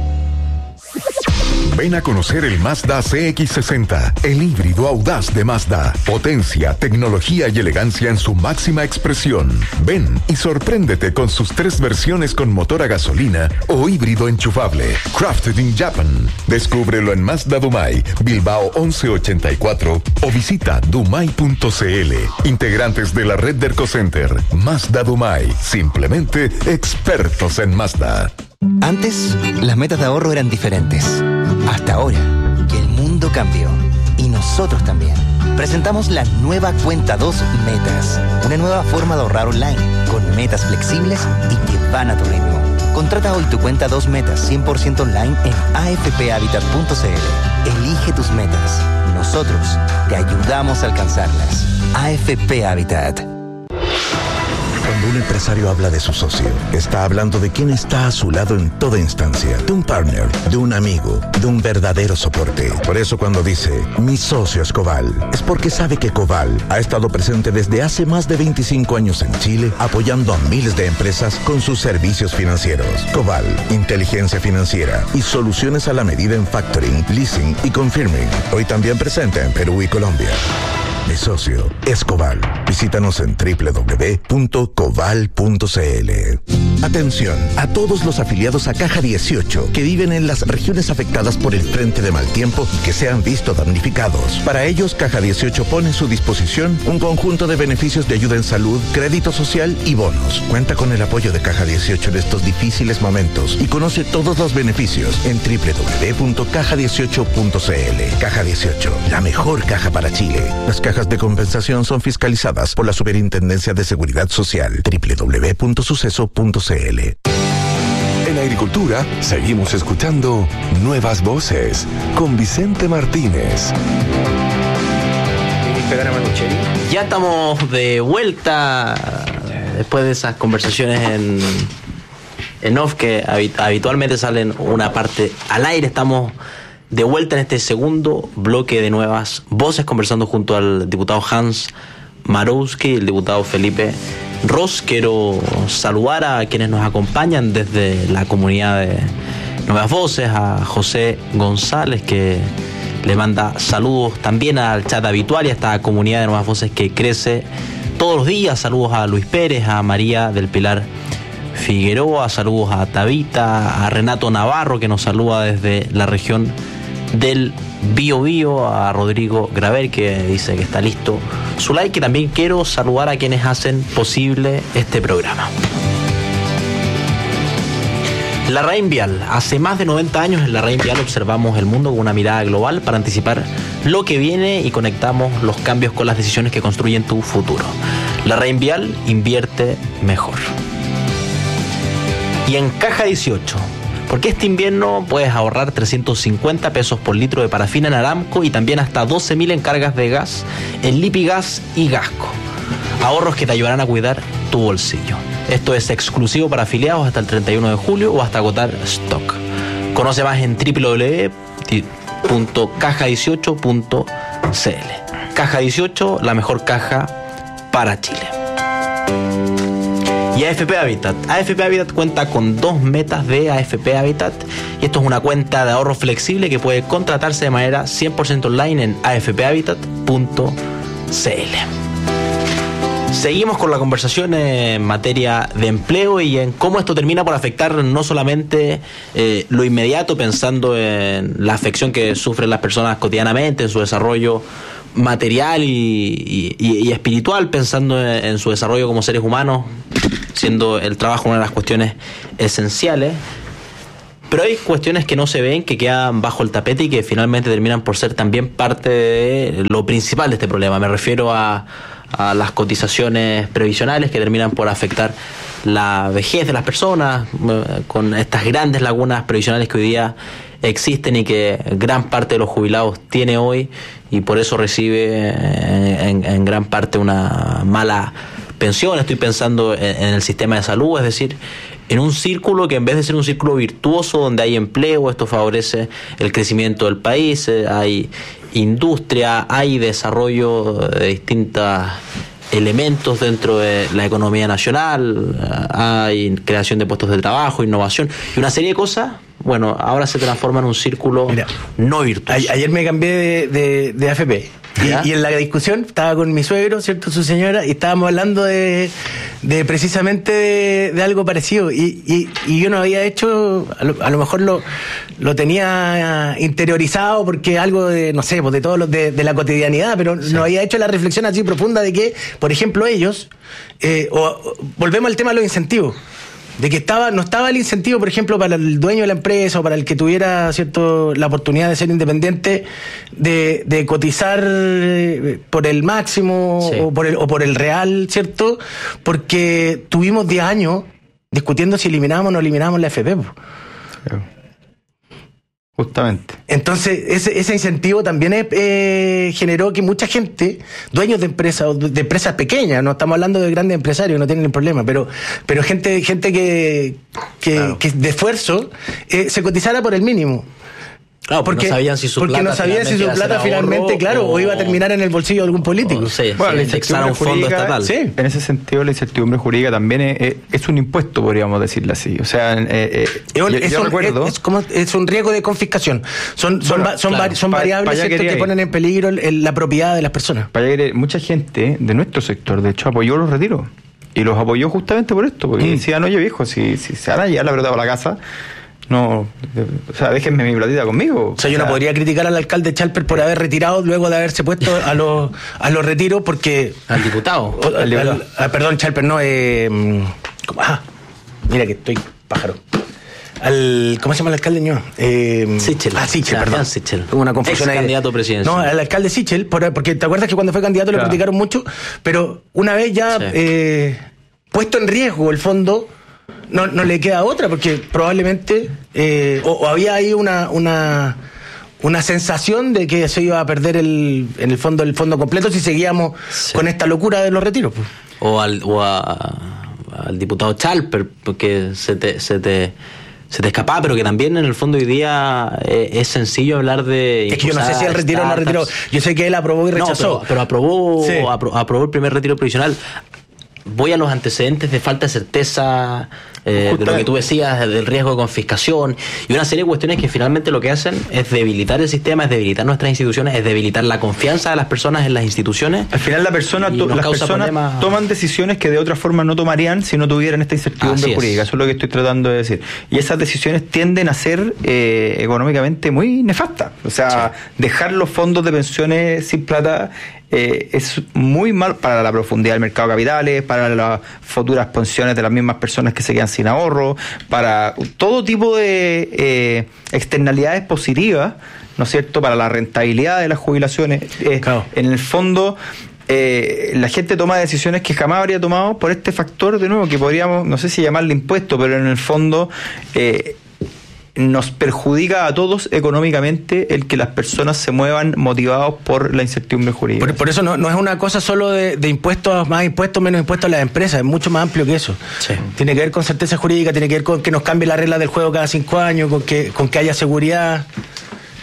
Ven a conocer el Mazda C X sesenta, el híbrido audaz de Mazda. Potencia, tecnología y elegancia en su máxima expresión. Ven y sorpréndete con sus tres versiones con motor a gasolina o híbrido enchufable. Crafted in Japan. Descúbrelo en Mazda Dumay, Bilbao once ochenta y cuatro o visita dumay punto c l. Integrantes de la red de Ercocenter. Mazda Dumay. Simplemente expertos en Mazda. Antes, las metas de ahorro eran diferentes. Hasta ahora, que el mundo cambió. Y nosotros también. Presentamos la nueva Cuenta dos Metas. Una nueva forma de ahorrar online, con metas flexibles y que van a tu ritmo. Contrata hoy tu Cuenta dos Metas cien por ciento online en a f p habitat punto c l. Elige tus metas. Nosotros te ayudamos a alcanzarlas. A F P Habitat. Cuando un empresario habla de su socio, está hablando de quien está a su lado en toda instancia, de un partner, de un amigo, de un verdadero soporte. Por eso cuando dice, mi socio es Coval, es porque sabe que Coval ha estado presente desde hace más de veinticinco años en Chile, apoyando a miles de empresas con sus servicios financieros. Coval, inteligencia financiera y soluciones a la medida en factoring, leasing y confirming. Hoy también presente en Perú y Colombia. Mi socio es Coval. Visítanos en doble u doble u doble u punto coval punto c l. Atención a todos los afiliados a Caja dieciocho que viven en las regiones afectadas por el frente de mal tiempo y que se han visto damnificados. Para ellos, Caja dieciocho pone a su disposición un conjunto de beneficios de ayuda en salud, crédito social y bonos. Cuenta con el apoyo de Caja dieciocho en estos difíciles momentos y conoce todos los beneficios en doble u doble u doble u punto caja dieciocho punto c l. Caja dieciocho, la mejor caja para Chile. Las cajas de compensación son fiscalizadas por la Superintendencia de Seguridad Social. doble u doble u doble u punto suceso punto c l. En Agricultura seguimos escuchando Nuevas Voces con Vicente Martínez. Ya estamos de vuelta después de esas conversaciones en, en off que habitualmente salen una parte al aire. Estamos de vuelta en este segundo bloque de Nuevas Voces, conversando junto al diputado Hans Marowski y el diputado Felipe Ros. Quiero saludar a quienes nos acompañan desde la comunidad de Nuevas Voces, a José González, que le manda saludos también al chat habitual y a esta comunidad de Nuevas Voces que crece todos los días. Saludos a Luis Pérez, a María del Pilar Figueroa, saludos a Tabita, a Renato Navarro, que nos saluda desde la región del Bío Bío, a Rodrigo Graver, que dice que está listo su like. Y también quiero saludar a quienes hacen posible este programa. La Rain Vial. Hace más de noventa años en la Rain Vial observamos el mundo con una mirada global para anticipar lo que viene y conectamos los cambios con las decisiones que construyen tu futuro. La Rain Vial invierte mejor. Y en Caja dieciocho, porque este invierno puedes ahorrar trescientos cincuenta pesos por litro de parafina en Aramco y también hasta doce mil en cargas de gas en Lipigas y Gasco. Ahorros que te ayudarán a cuidar tu bolsillo. Esto es exclusivo para afiliados hasta el treinta y uno de julio o hasta agotar stock. Conoce más en doble u doble u doble u punto caja dieciocho punto c l. Caja dieciocho, la mejor caja para Chile. Y A F P Habitat. A F P Habitat cuenta con dos metas de A F P Habitat. Y esto es una cuenta de ahorro flexible que puede contratarse de manera cien por ciento online en a f p habitat punto c l. Seguimos con la conversación en materia de empleo y en cómo esto termina por afectar no solamente eh, lo inmediato, pensando en la afección que sufren las personas cotidianamente, en su desarrollo material y, y, y espiritual, pensando en, en su desarrollo como seres humanos, siendo el trabajo una de las cuestiones esenciales. Pero hay cuestiones que no se ven, que quedan bajo el tapete y que finalmente terminan por ser también parte de lo principal de este problema. Me refiero a, a las cotizaciones previsionales que terminan por afectar la vejez de las personas, con estas grandes lagunas previsionales que hoy día existen y que gran parte de los jubilados tiene hoy, y por eso recibe en, en gran parte una mala pensión. Estoy pensando en, en el sistema de salud, es decir, en un círculo que en vez de ser un círculo virtuoso donde hay empleo, esto favorece el crecimiento del país, hay industria, hay desarrollo de distintos elementos dentro de la economía nacional, hay creación de puestos de trabajo, innovación y una serie de cosas. Bueno, ahora se transforma en un círculo Mira, no virtuoso. A, ayer me cambié de, de, de A F P y, y en la discusión estaba con mi suegro, ¿cierto? Su señora, y estábamos hablando de, de precisamente de, de algo parecido. Y, y, y yo no había hecho, a lo, a lo mejor lo, lo tenía interiorizado porque algo de, no sé, pues de todo lo de, de la cotidianidad, pero sí. No había hecho la reflexión así profunda de que, por ejemplo, ellos, eh, o, o, volvemos al tema de los incentivos. De que estaba, no estaba el incentivo, por ejemplo, para el dueño de la empresa o para el que tuviera, cierto, la oportunidad de ser independiente, de, de cotizar por el máximo, sí, o por el, o por el real, ¿cierto? Porque tuvimos diez años discutiendo si eliminábamos o no eliminábamos la F P. Claro. Justamente. Entonces, ese, ese incentivo también eh, generó que mucha gente, dueños de empresas, de empresas pequeñas, no estamos hablando de grandes empresarios, no tienen problema, pero pero gente gente que, que, claro, que de esfuerzo, eh, se cotizara por el mínimo. Claro, porque no sabían si su porque plata, no sabían si su plata finalmente, claro, o, o iba a terminar en el bolsillo de algún político. O, sí, bueno, sí, la incertidumbre un fondo jurídica, estatal. Sí. En ese sentido, la incertidumbre jurídica también es, es un impuesto, podríamos decirlo así. O sea, eh, eh, es, un, yo, es, yo un, recuerdo, es, como, es un riesgo de confiscación. Son son, bueno, son, claro, son variables pa, pa que, que ponen en peligro el, la propiedad de las personas. Para que mucha gente de nuestro sector, de hecho, apoyó los retiros. Y los apoyó justamente por esto, porque mm. decían, oye viejo, si, si se van a llevar la pelota para la casa, no, o sea, déjenme mi platita conmigo. O sea, yo o sea, no podría criticar al alcalde Chalper por haber retirado luego de haberse puesto a los a los retiros porque... Al diputado. O, al, al, al, perdón, Chalper, no, eh, ¿cómo? Ah, mira que estoy pájaro. Al, ¿cómo se llama el alcalde? No, eh, Sichel. Ah, Sichel, perdón. Sichel. Hubo una confusión Ex ahí. candidato presidencial. No, al alcalde Sichel, porque te acuerdas que cuando fue candidato claro, lo criticaron mucho, pero una vez ya sí. eh, puesto en riesgo el fondo, no, no le queda otra, porque probablemente eh, o, o había ahí una, una una sensación de que se iba a perder el en el fondo el fondo completo si seguíamos sí. con esta locura de los retiros. Pues. O al o a, al diputado Chalper, porque se te, se te se te escapaba, pero que también en el fondo hoy día es, es sencillo hablar de... Es que yo no sé si él retiró o no retiró. Yo sé que él aprobó y rechazó. No, pero, pero aprobó, sí. apro, aprobó el primer retiro provisional. Voy a los antecedentes de falta de certeza, eh, de lo que tú decías, del riesgo de confiscación y una serie de cuestiones que finalmente lo que hacen es debilitar el sistema, es debilitar nuestras instituciones, es debilitar la confianza de las personas en las instituciones. Al final la persona, to, las personas problemas... toman decisiones que de otra forma no tomarían si no tuvieran esta incertidumbre jurídica. Eso es lo que estoy tratando de decir. Y esas decisiones tienden a ser eh, económicamente muy nefastas. O sea, sí. dejar los fondos de pensiones sin plata Eh, es muy mal para la profundidad del mercado de capitales, para las futuras pensiones de las mismas personas que se quedan sin ahorro, para todo tipo de eh, externalidades positivas, ¿no es cierto?, para la rentabilidad de las jubilaciones. Eh, claro. En el fondo, eh, la gente toma decisiones que jamás habría tomado por este factor, de nuevo, que podríamos, no sé si llamarle impuesto, pero en el fondo... Eh, nos perjudica a todos económicamente el que las personas se muevan motivados por la incertidumbre jurídica. Por, por eso no, no es una cosa solo de, de impuestos, más impuestos, menos impuestos a las empresas, es mucho más amplio que eso. Sí. Tiene que ver con certeza jurídica, tiene que ver con que nos cambie la regla del juego cada cinco años, con que, con que haya seguridad.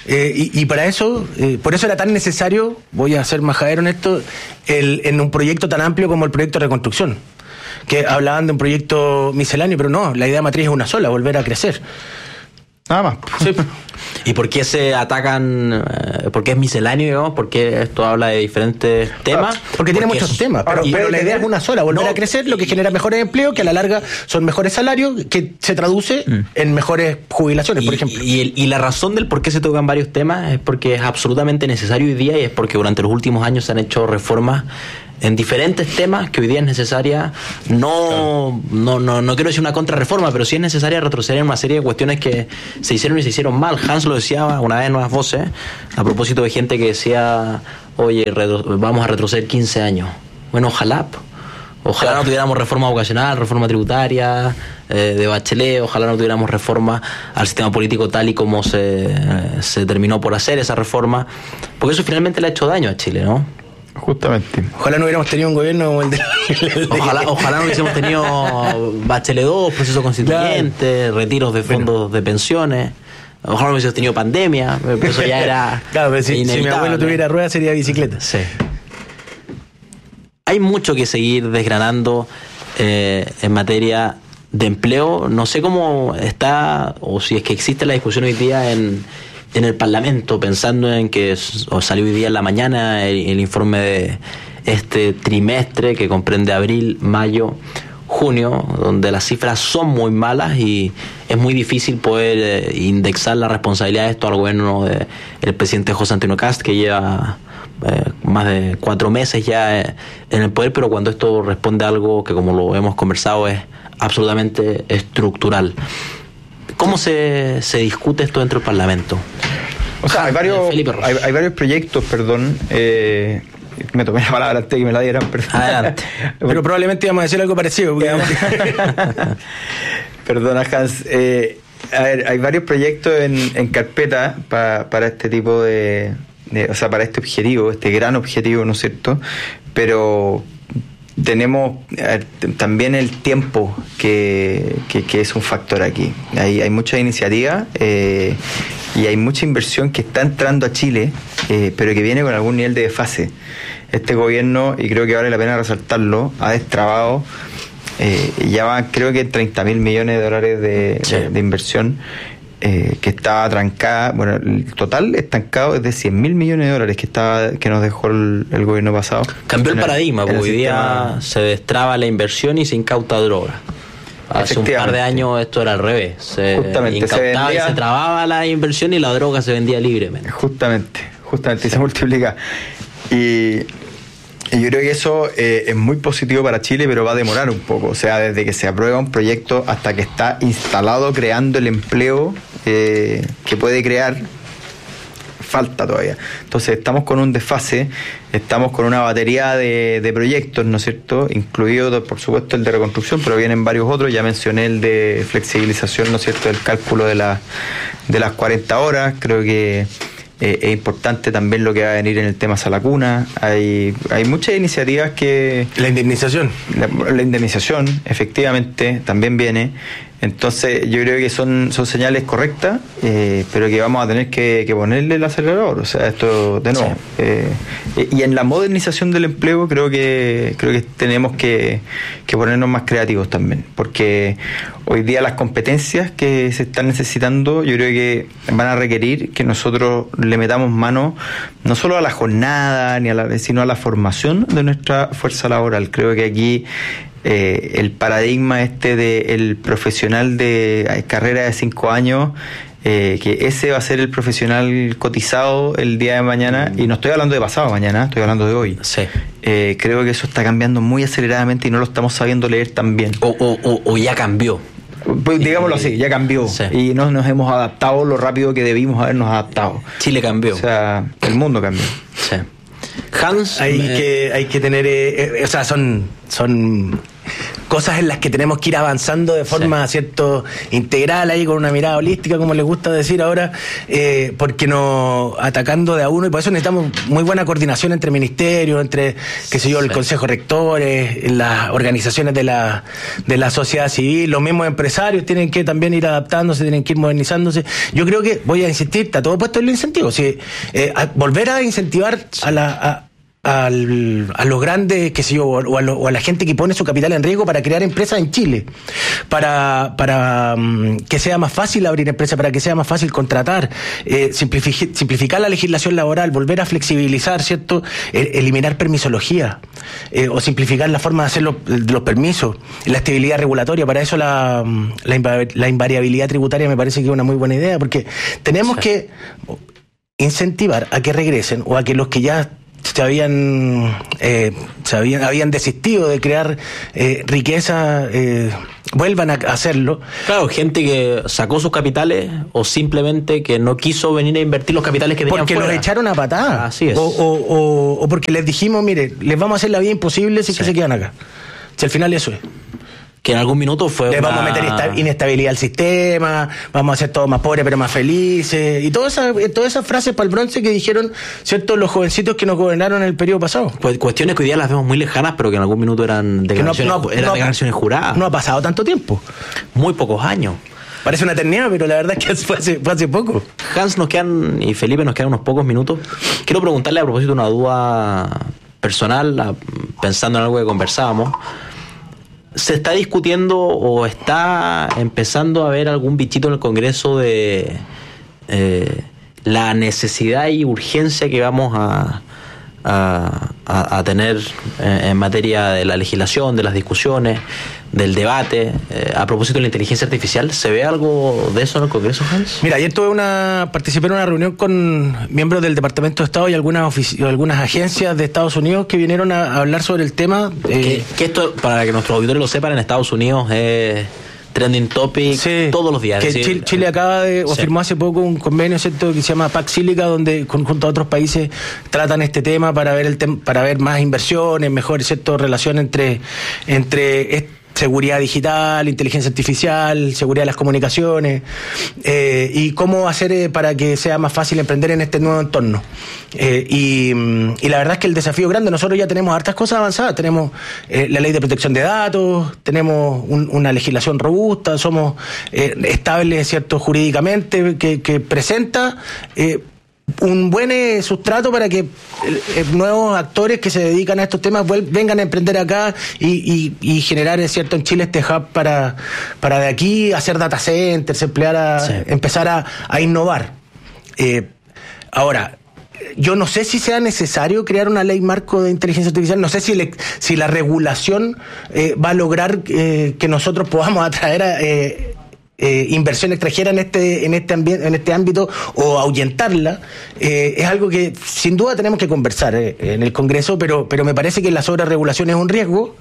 Eh, y, y para eso, eh, por eso era tan necesario, voy a ser majadero en esto, el, en un proyecto tan amplio como el proyecto de reconstrucción. Que hablaban de un proyecto misceláneo, pero no, la idea matriz es una sola, volver a crecer. Nada más. Sí. ¿Y por qué se atacan? Eh, ¿Por qué es misceláneo, digamos? ¿Por qué esto habla de diferentes temas? Ah, porque tiene porque muchos es, temas, pero, y, pero la idea es una sola, volver no, a crecer, lo que genera mejores empleos, que a la larga son mejores salarios, que se traduce mm. en mejores jubilaciones, y, por ejemplo. Y, el, y la razón del por qué se tocan varios temas es porque es absolutamente necesario hoy día, y es porque durante los últimos años se han hecho reformas en diferentes temas que hoy día es necesaria, no, no, no, no quiero decir una contrarreforma, pero sí es necesaria retroceder en una serie de cuestiones que se hicieron y se hicieron mal. Hans lo decía una vez en Nuevas Voces, a propósito de gente que decía, oye, retro, vamos a retroceder quince años. Bueno, ojalá, ojalá no tuviéramos reforma vocacional, reforma tributaria, eh, de Bachelet, ojalá no tuviéramos reforma al sistema político tal y como se, eh, se terminó por hacer esa reforma, porque eso finalmente le ha hecho daño a Chile, ¿no? Justamente. Ojalá no hubiéramos tenido un gobierno como el de... Ojalá, ojalá no hubiésemos tenido Bachelet dos, proceso constituyente, claro. Retiros de fondos bueno. de pensiones. Ojalá no hubiésemos tenido pandemia, pero eso ya era claro, pero si, si mi abuelo tuviera ruedas sería bicicleta. Sí. Hay mucho que seguir desgranando eh, en materia de empleo. No sé cómo está, o si es que existe la discusión hoy día en... en el Parlamento, pensando en que salió hoy día en la mañana el, el informe de este trimestre que comprende abril, mayo, junio, donde las cifras son muy malas y es muy difícil poder eh, indexar la responsabilidad de esto al gobierno del de, presidente José Antonio Kast, que lleva eh, más de cuatro meses ya eh, en el poder, pero cuando esto responde a algo que, como lo hemos conversado, es absolutamente estructural. ¿Cómo se, se discute esto dentro del Parlamento? O sea, hay varios, hay, hay varios proyectos, perdón. Eh, me tomé la palabra antes que me la dieran, perdón. Adelante. Pero probablemente íbamos a decir algo parecido. Porque... Perdona, Hans. Eh, a ver, hay varios proyectos en, en carpeta pa, para este tipo de, de... O sea, para este objetivo, este gran objetivo, ¿no es cierto? Pero... tenemos eh, también el tiempo que, que, que es un factor aquí. Hay, hay mucha iniciativa eh, y hay mucha inversión que está entrando a Chile, eh, pero que viene con algún nivel de desfase. Este gobierno, y creo que vale la pena resaltarlo, ha destrabado, eh, ya van creo que treinta mil millones de dólares de, sí. de, de inversión. Eh, que estaba trancada, bueno, el total estancado es de cien mil millones de dólares que estaba que nos dejó el, el gobierno pasado. Cambió el paradigma, porque hoy día se destraba la inversión y se incauta droga. Hace un par de años esto era al revés. Se justamente, incautaba se vendía, y se trababa la inversión y la droga se vendía libremente. Justamente, justamente, y se multiplica. Y... Y yo creo que eso eh, es muy positivo para Chile, pero va a demorar un poco. O sea, desde que se aprueba un proyecto hasta que está instalado creando el empleo eh, que puede crear, falta todavía. Entonces estamos con un desfase, estamos con una batería de, de proyectos, ¿no es cierto? Incluido, por supuesto, el de reconstrucción, pero vienen varios otros. Ya mencioné el de flexibilización, ¿no es cierto?, del cálculo de, la, de las cuarenta horas. Creo que... Eh, es importante también lo que va a venir en el tema Salacuna. Hay, hay muchas iniciativas que... La indemnización. La, la indemnización, efectivamente, también viene. Entonces yo creo que son, son señales correctas, eh, pero que vamos a tener que, que ponerle el acelerador. O sea, esto de nuevo. Sí. Eh, y en la modernización del empleo creo que creo que tenemos que, que ponernos más creativos también, porque hoy día las competencias que se están necesitando yo creo que van a requerir que nosotros le metamos mano no solo a la jornada ni a la, sino a la formación de nuestra fuerza laboral. Creo que aquí Eh, el paradigma este del profesional de carrera de cinco años, eh, que ese va a ser el profesional cotizado el día de mañana, y no estoy hablando de pasado mañana, estoy hablando de hoy. Sí. Eh, creo que eso está cambiando muy aceleradamente y no lo estamos sabiendo leer tan bien. O, o, o, o ya cambió. Pues digámoslo así, ya cambió. Sí. Y no nos hemos adaptado lo rápido que debimos habernos adaptado. Chile cambió. O sea, el mundo cambió. Sí. Hans, hay eh, que hay que tener, eh, eh, o sea, son son cosas en las que tenemos que ir avanzando de forma, sí. cierto, integral, ahí con una mirada holística, como les gusta decir ahora, eh, porque nos atacando de a uno, y por eso necesitamos muy buena coordinación entre ministerios, entre, qué sé yo, el sí. Consejo Rectores, las organizaciones de la, de la sociedad civil, los mismos empresarios tienen que también ir adaptándose, tienen que ir modernizándose. Yo creo que, voy a insistir, está todo puesto en los incentivos, sí, eh, a volver a incentivar sí. a la... A, Al, a los grandes, qué sé yo, o a, lo, o a la gente que pone su capital en riesgo para crear empresas en Chile, para para um, que sea más fácil abrir empresas, para que sea más fácil contratar, eh, simplific, simplificar la legislación laboral, volver a flexibilizar, ¿cierto? Eh, eliminar permisología, eh, o simplificar la forma de hacer los, de los permisos, la estabilidad regulatoria. Para eso la, la, la invariabilidad tributaria me parece que es una muy buena idea, porque tenemos sí. que incentivar a que regresen, o a que los que ya se habían, eh, se habían, habían desistido de crear eh, riqueza, eh, vuelvan a hacerlo. Claro, gente que sacó sus capitales o simplemente que no quiso venir a invertir los capitales que tenían porque fuera. Los echaron a patada. Así es. O, o, o, o porque les dijimos, mire, les vamos a hacer la vida imposible si sí. que se quedan acá. Si al final eso es. Que en algún minuto fue Le una... vamos a meter inestabilidad al sistema, vamos a hacer todos más pobres pero más felices, y todas esas, todas esas frases para el bronce que dijeron, ¿cierto?, los jovencitos que nos gobernaron en el periodo pasado. Cu- cuestiones que hoy día las vemos muy lejanas, pero que en algún minuto eran declaraciones, no, no, eran no, declaraciones juradas. No ha pasado tanto tiempo. Muy pocos años. Parece una eternidad, pero la verdad es que fue hace, fue hace poco. Hans, nos quedan, y Felipe, nos quedan unos pocos minutos. Quiero preguntarle a propósito una duda personal, a, pensando en algo que conversábamos. ¿Se está discutiendo o está empezando a haber algún bichito en el Congreso de eh, la necesidad y urgencia que vamos a, a, a, a tener en, en materia de la legislación, de las discusiones, del debate? Eh, a propósito de la inteligencia artificial, ¿se ve algo de eso en el Congreso, Hans? Mira, ayer tuve una, participé en una reunión con miembros del Departamento de Estado y algunas ofici- algunas agencias de Estados Unidos que vinieron a, a hablar sobre el tema. Eh, que, que esto, para que nuestros auditores lo sepan, en Estados Unidos es trending topic sí, todos los días. Que decir, Chile, Chile acaba de, o sí. firmó hace poco un convenio, ¿cierto?, que se llama Pax Silica, donde con, junto a otros países tratan este tema para ver el tem- para ver más inversiones, mejor, ¿cierto?, relación entre entre este, seguridad digital, inteligencia artificial, seguridad de las comunicaciones, eh, y cómo hacer eh, para que sea más fácil emprender en este nuevo entorno. Eh, y, y la verdad es que el desafío es grande. Nosotros ya tenemos hartas cosas avanzadas. Tenemos eh, la ley de protección de datos, tenemos un, una legislación robusta, somos eh, estables, ¿cierto?, jurídicamente, que, que presenta Eh, un buen eh, sustrato para que eh, nuevos actores que se dedican a estos temas vuel- vengan a emprender acá y, y, y generar, es cierto, en Chile este hub para, para de aquí hacer data centers, emplear a, sí. empezar a, a innovar. Eh, ahora, yo no sé si sea necesario crear una ley marco de inteligencia artificial, no sé si, le, si la regulación eh, va a lograr eh, que nosotros podamos atraer a... Eh, Eh, inversión extranjera en este en este ambiente, en este ámbito, o ahuyentarla. Eh, es algo que sin duda tenemos que conversar eh, en el Congreso, pero pero me parece que la sobreregulación es un riesgo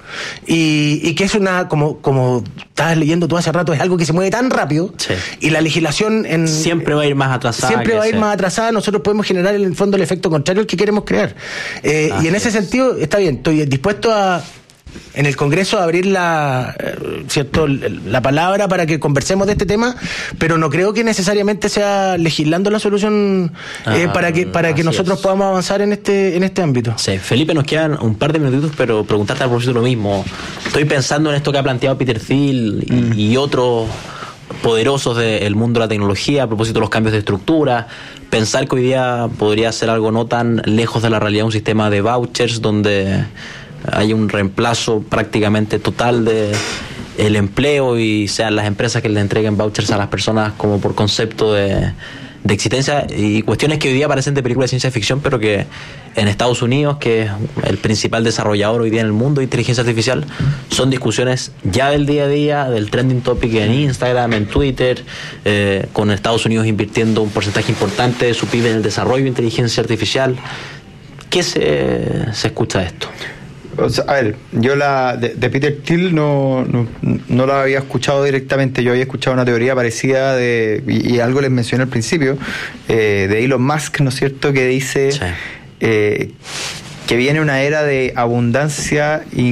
y, y que es una, como como estabas leyendo tú hace rato, es algo que se mueve tan rápido, sí. y la legislación en, siempre va a ir más atrasada. Siempre va a ir sea. más atrasada. Nosotros podemos generar en el fondo el efecto contrario al que queremos crear. Eh, y en ese es. sentido, está bien, estoy dispuesto a en el Congreso abrir la, cierto, la palabra para que conversemos de este tema, pero no creo que necesariamente sea legislando la solución ah, eh, para que para que nosotros es. podamos avanzar en este en este ámbito. Sí, Felipe, nos quedan un par de minutitos, pero preguntarte a propósito lo mismo. Estoy pensando en esto que ha planteado Peter Thiel y, mm. y otros poderosos del mundo de la tecnología a propósito de los cambios de estructura. Pensar que hoy día podría ser algo no tan lejos de la realidad, un sistema de vouchers donde hay un reemplazo prácticamente total de el empleo y sean las empresas que le entreguen vouchers a las personas como por concepto de, de existencia, y cuestiones que hoy día parecen de películas de ciencia ficción, pero que en Estados Unidos, que es el principal desarrollador hoy día en el mundo de inteligencia artificial, son discusiones ya del día a día, del trending topic en Instagram, en Twitter, eh, con Estados Unidos invirtiendo un porcentaje importante de su P I B en el desarrollo de inteligencia artificial. ¿Qué se, se escucha de esto? O sea, a ver, yo la de, de Peter Thiel no, no, no la había escuchado directamente. Yo había escuchado una teoría parecida de, y, y algo les mencioné al principio, eh, de Elon Musk, ¿no es cierto?, que dice sí. eh, que viene una era de abundancia in,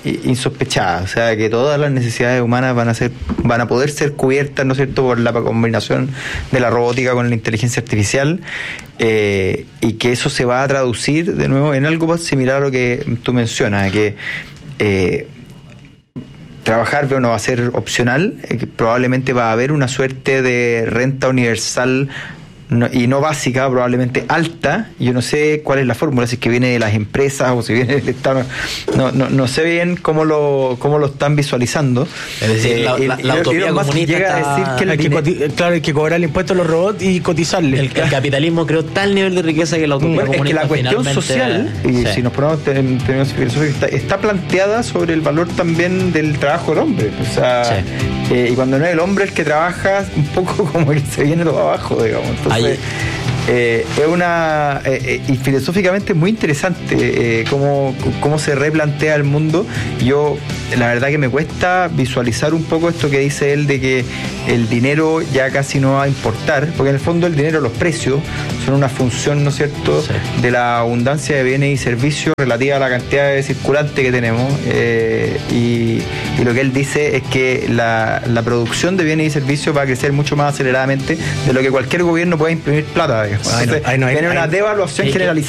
insospechada, o sea, que todas las necesidades humanas van a ser, van a poder ser cubiertas, ¿no es cierto?, por la combinación de la robótica con la inteligencia artificial, eh, y que eso se va a traducir de nuevo en algo similar a lo que tú mencionas, que eh, trabajar no va a ser opcional, eh, que probablemente va a haber una suerte de renta universal. No, y no básica, probablemente alta. Yo no sé cuál es la fórmula, si es que viene de las empresas o si viene del Estado. No, no, no sé bien cómo lo cómo lo están visualizando. Es decir, eh, la, la, la utopía comunista llega está... a decir que el hay que coti- claro, hay que cobrar el impuesto a los robots y cotizarle. El, el capitalismo creó tal nivel de riqueza que la utopía bueno, comunista es que la cuestión social, y sí. si nos ponemos en términos filosóficos, está, está planteada sobre el valor también del trabajo del hombre. O sea, sí. eh, y cuando no es el hombre el que trabaja, un poco como que se viene todo abajo, digamos. Entonces, Eh, es una eh, eh, y filosóficamente muy interesante eh, cómo, cómo se replantea el mundo. Yo la verdad que me cuesta visualizar un poco esto que dice él de que el dinero ya casi no va a importar, porque en el fondo el dinero, los precios son una función, ¿no es cierto?, sí. de la abundancia de bienes y servicios relativa a la cantidad de circulante que tenemos, eh, y, y lo que él dice es que la, la producción de bienes y servicios va a crecer mucho más aceleradamente de lo que cualquier gobierno pueda imprimir plata. Entonces, ay, no, ay, no, tiene ay, una ay, devaluación hay generalizada.